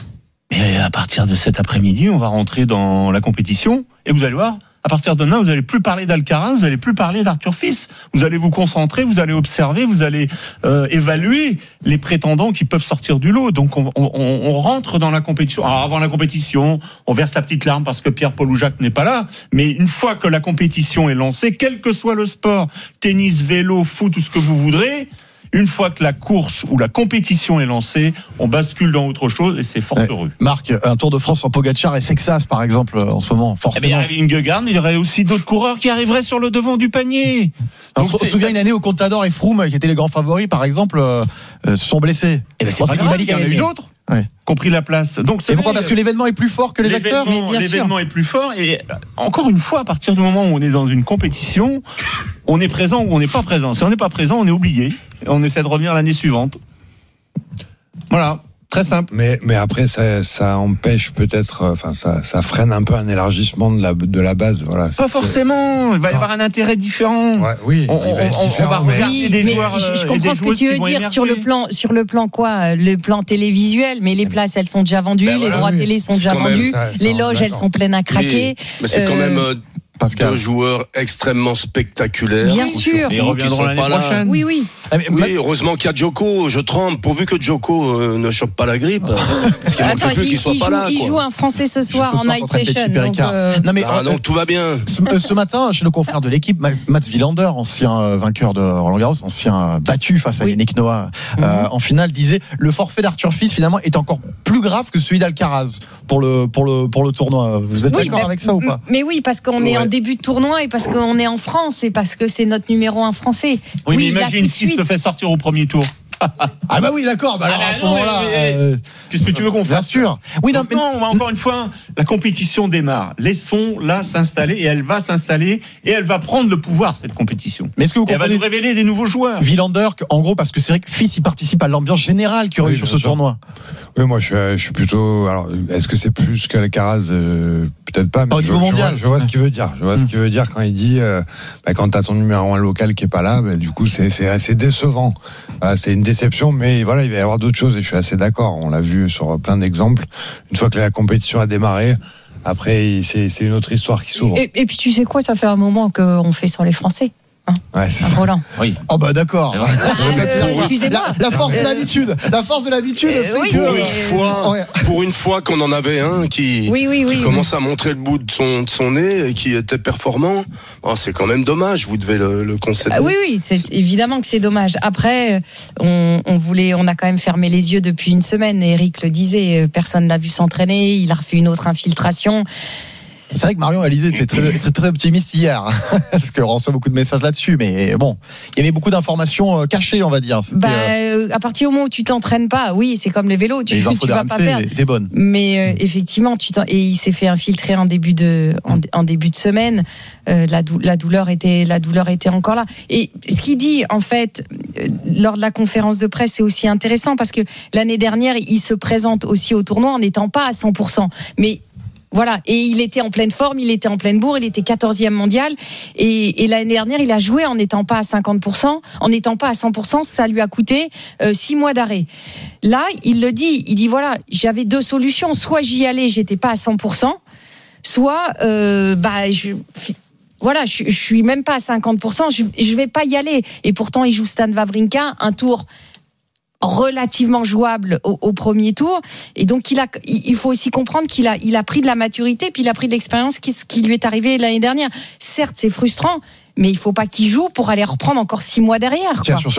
Speaker 14: Mais à partir de cet après-midi, on va rentrer dans la compétition. Et vous allez voir, à partir de demain, vous n'allez plus parler d'Alcaraz, vous n'allez plus parler d'Arthur Fils. Vous allez vous concentrer, vous allez observer, vous allez euh, évaluer les prétendants qui peuvent sortir du lot. Donc on, on, on rentre dans la compétition. Alors avant la compétition, on verse la petite larme parce que Pierre-Paul Oujac n'est pas là. Mais une fois que la compétition est lancée, quel que soit le sport, tennis, vélo, foot, tout ce que vous voudrez, une fois que la course ou la compétition est lancée, on bascule dans autre chose et c'est fort ouais. heureux.
Speaker 19: Marc, un Tour de France sans Pogacar et Sexas, par exemple, en ce moment, forcément.
Speaker 14: Eh bien, Vingegaard, il y aurait aussi d'autres coureurs qui arriveraient sur le devant du panier.
Speaker 19: Donc, on se souvient une année où Contador et Froome, qui étaient les grands favoris, par exemple, euh, se sont blessés.
Speaker 14: Eh ben, c'est pas grave, il y en a eu d'autres. Ouais. Compris la place. Donc,
Speaker 19: et pourquoi? Parce que l'événement est plus fort que les acteurs.
Speaker 14: Mais bien l'événement sûr. est plus fort et encore une fois, à partir du moment où on est dans une compétition, on est présent ou on n'est pas présent. Si on n'est pas présent, on est oublié. Et on essaie de revenir l'année suivante. Voilà. Très simple.
Speaker 21: Mais, mais après, ça, ça empêche peut-être, enfin, ça, ça freine un peu un élargissement de la, de la base. Voilà.
Speaker 14: Pas forcément. Il va y avoir un intérêt différent.
Speaker 21: Ouais, oui.
Speaker 14: On, on, on va regarder
Speaker 20: oui,
Speaker 14: des
Speaker 20: mais
Speaker 14: joueurs.
Speaker 20: Je, je comprends ce que tu veux dire sur le plan, sur le plan quoi, le plan télévisuel. Mais les places, elles sont déjà vendues. Ben les voilà, droits oui. télé sont c'est déjà vendus. Ça, les loges, elles sont pleines à craquer.
Speaker 16: Oui, mais c'est euh, quand même. Euh, Pascal. Deux joueurs extrêmement spectaculaires.
Speaker 20: Bien sûr.
Speaker 14: Ils reviendront l'année prochaine.
Speaker 20: Oui, oui.
Speaker 16: Oui, heureusement qu'il y a Djoko. Je tremble pourvu que Djoko euh, ne chope pas la grippe. Parce qu'il
Speaker 20: Attends,
Speaker 16: plus
Speaker 20: il,
Speaker 16: qu'il soit
Speaker 20: il
Speaker 16: pas
Speaker 20: joue,
Speaker 16: là.
Speaker 20: Il
Speaker 16: quoi.
Speaker 20: joue un Français ce soir ce en night session. Donc, euh...
Speaker 16: non, mais, ah, euh, donc tout va bien.
Speaker 19: Ce, ce matin, chez le confrère de l'équipe, Mats Wilander, ancien vainqueur de Roland Garros, ancien battu face à oui. Yannick Noah euh, mm-hmm. en finale, disait le forfait d'Arthur Fils finalement est encore plus grave que celui d'Alcaraz pour le pour le pour le tournoi. Vous êtes oui, d'accord mais, avec ça ou pas?
Speaker 20: Mais oui, parce qu'on ouais. est en début de tournoi. Et parce qu'on est en France et parce que c'est notre numéro un français.
Speaker 14: Oui, oui mais imagine s'il se fait sortir au premier tour.
Speaker 19: Ah bah oui, d'accord. Bah alors
Speaker 14: Ah bah
Speaker 19: à ce
Speaker 14: non,
Speaker 19: moment-là,
Speaker 14: mais- mais-
Speaker 19: euh,
Speaker 14: Qu'est-ce que tu veux qu'on
Speaker 19: bien
Speaker 14: fasse?
Speaker 19: sûr. Oui, non, mais-
Speaker 14: non, encore une fois, la compétition démarre. Laissons-la s'installer et elle va s'installer et elle va prendre le pouvoir, cette compétition.
Speaker 19: Mais est-ce que vous
Speaker 14: Et elle va
Speaker 19: comprenez
Speaker 14: nous révéler des nouveaux joueurs.
Speaker 19: Villander, en gros, parce que c'est vrai que Fils, il participe à l'ambiance générale qu'il y aurait
Speaker 21: Oui,
Speaker 19: eu sur
Speaker 21: bien
Speaker 19: ce
Speaker 21: sûr.
Speaker 19: tournoi.
Speaker 21: Oui, moi, je suis, je suis plutôt. Alors, est-ce que c'est plus qu'Alcaraz euh, Peut-être pas. Mais
Speaker 19: Pas au
Speaker 21: je,
Speaker 19: niveau
Speaker 21: je
Speaker 19: mondial.
Speaker 21: vois, je vois ce qu'il veut dire. Je vois
Speaker 19: Mm.
Speaker 21: ce qu'il veut dire quand il dit euh, bah, quand t'as ton numéro un local qui est pas là, bah, du coup, c'est, c'est assez décevant. Voilà, c'est une déception, mais voilà, il va y avoir d'autres choses et je suis assez d'accord. On l'a vu sur plein d'exemples. Une fois que la compétition a démarré, après, c'est, c'est une autre histoire qui s'ouvre.
Speaker 20: Et, et puis tu sais quoi, ça fait un moment qu'on fait sur les Français. Hein,
Speaker 21: Ouais, c'est
Speaker 20: à Roland.
Speaker 14: Oui.
Speaker 19: Oh bah d'accord.
Speaker 20: Ah, euh, excusez-moi.
Speaker 19: La, la force de
Speaker 20: Euh,
Speaker 19: l'habitude. La force de l'habitude
Speaker 20: euh,
Speaker 19: fait
Speaker 20: oui,
Speaker 19: que.
Speaker 16: Pour
Speaker 20: mais-
Speaker 16: une fois,
Speaker 19: Ouais.
Speaker 16: pour une fois qu'on en avait un qui,
Speaker 20: Oui, oui,
Speaker 16: qui
Speaker 20: oui,
Speaker 16: commence à montrer le bout de son, de son nez et qui était performant. Oh, c'est quand même dommage. Vous devez le, le concéder.
Speaker 20: Ah oui, oui, c'est évidemment que c'est dommage. Après, on, on voulait, on a quand même fermé les yeux depuis une semaine. Eric le disait, personne l'a vu s'entraîner. Il a refait une autre infiltration.
Speaker 19: C'est vrai que Marion Alizé était très, très, très optimiste hier, parce qu'on reçoit beaucoup de messages là-dessus. Mais bon, il y avait beaucoup d'informations euh, cachées, on va dire. C'était,
Speaker 20: Bah,
Speaker 19: euh,
Speaker 20: euh, à partir du moment où tu t'entraînes pas, oui, c'est comme les vélos, tu,
Speaker 19: les infos
Speaker 20: tu vas pas perdre.
Speaker 19: d'R M C étaient bonnes.
Speaker 20: Mais euh, effectivement, tu t'en- et il s'est fait infiltrer en début de en, en début de semaine. Euh, la, dou- la douleur était la douleur était encore là. Et ce qu'il dit en fait euh, lors de la conférence de presse, c'est aussi intéressant parce que l'année dernière, il se présente aussi au tournoi en n'étant pas à cent pour cent. Mais voilà, et il était en pleine forme, il était en pleine bourre, il était quatorzième mondial, et, et l'année dernière, il a joué en n'étant pas à cinquante pour cent, en n'étant pas à cent pour cent, ça lui a coûté euh, six mois d'arrêt. Là, il le dit, il dit voilà, j'avais deux solutions, soit j'y allais, j'étais pas à cent pour cent, soit euh, bah je voilà, je, je suis même pas à cinquante pour cent, je, je vais pas y aller. Et pourtant, il joue Stan Wawrinka, un tour relativement jouable au, au premier tour, et donc il a, il faut aussi comprendre qu'il a, il a pris de la maturité, puis il a pris de l'expérience qui, qui lui est arrivé l'année dernière. Certes, c'est frustrant, mais il faut pas qu'il joue pour aller reprendre encore six mois derrière.
Speaker 19: Tiens,
Speaker 20: quoi.
Speaker 19: sur ce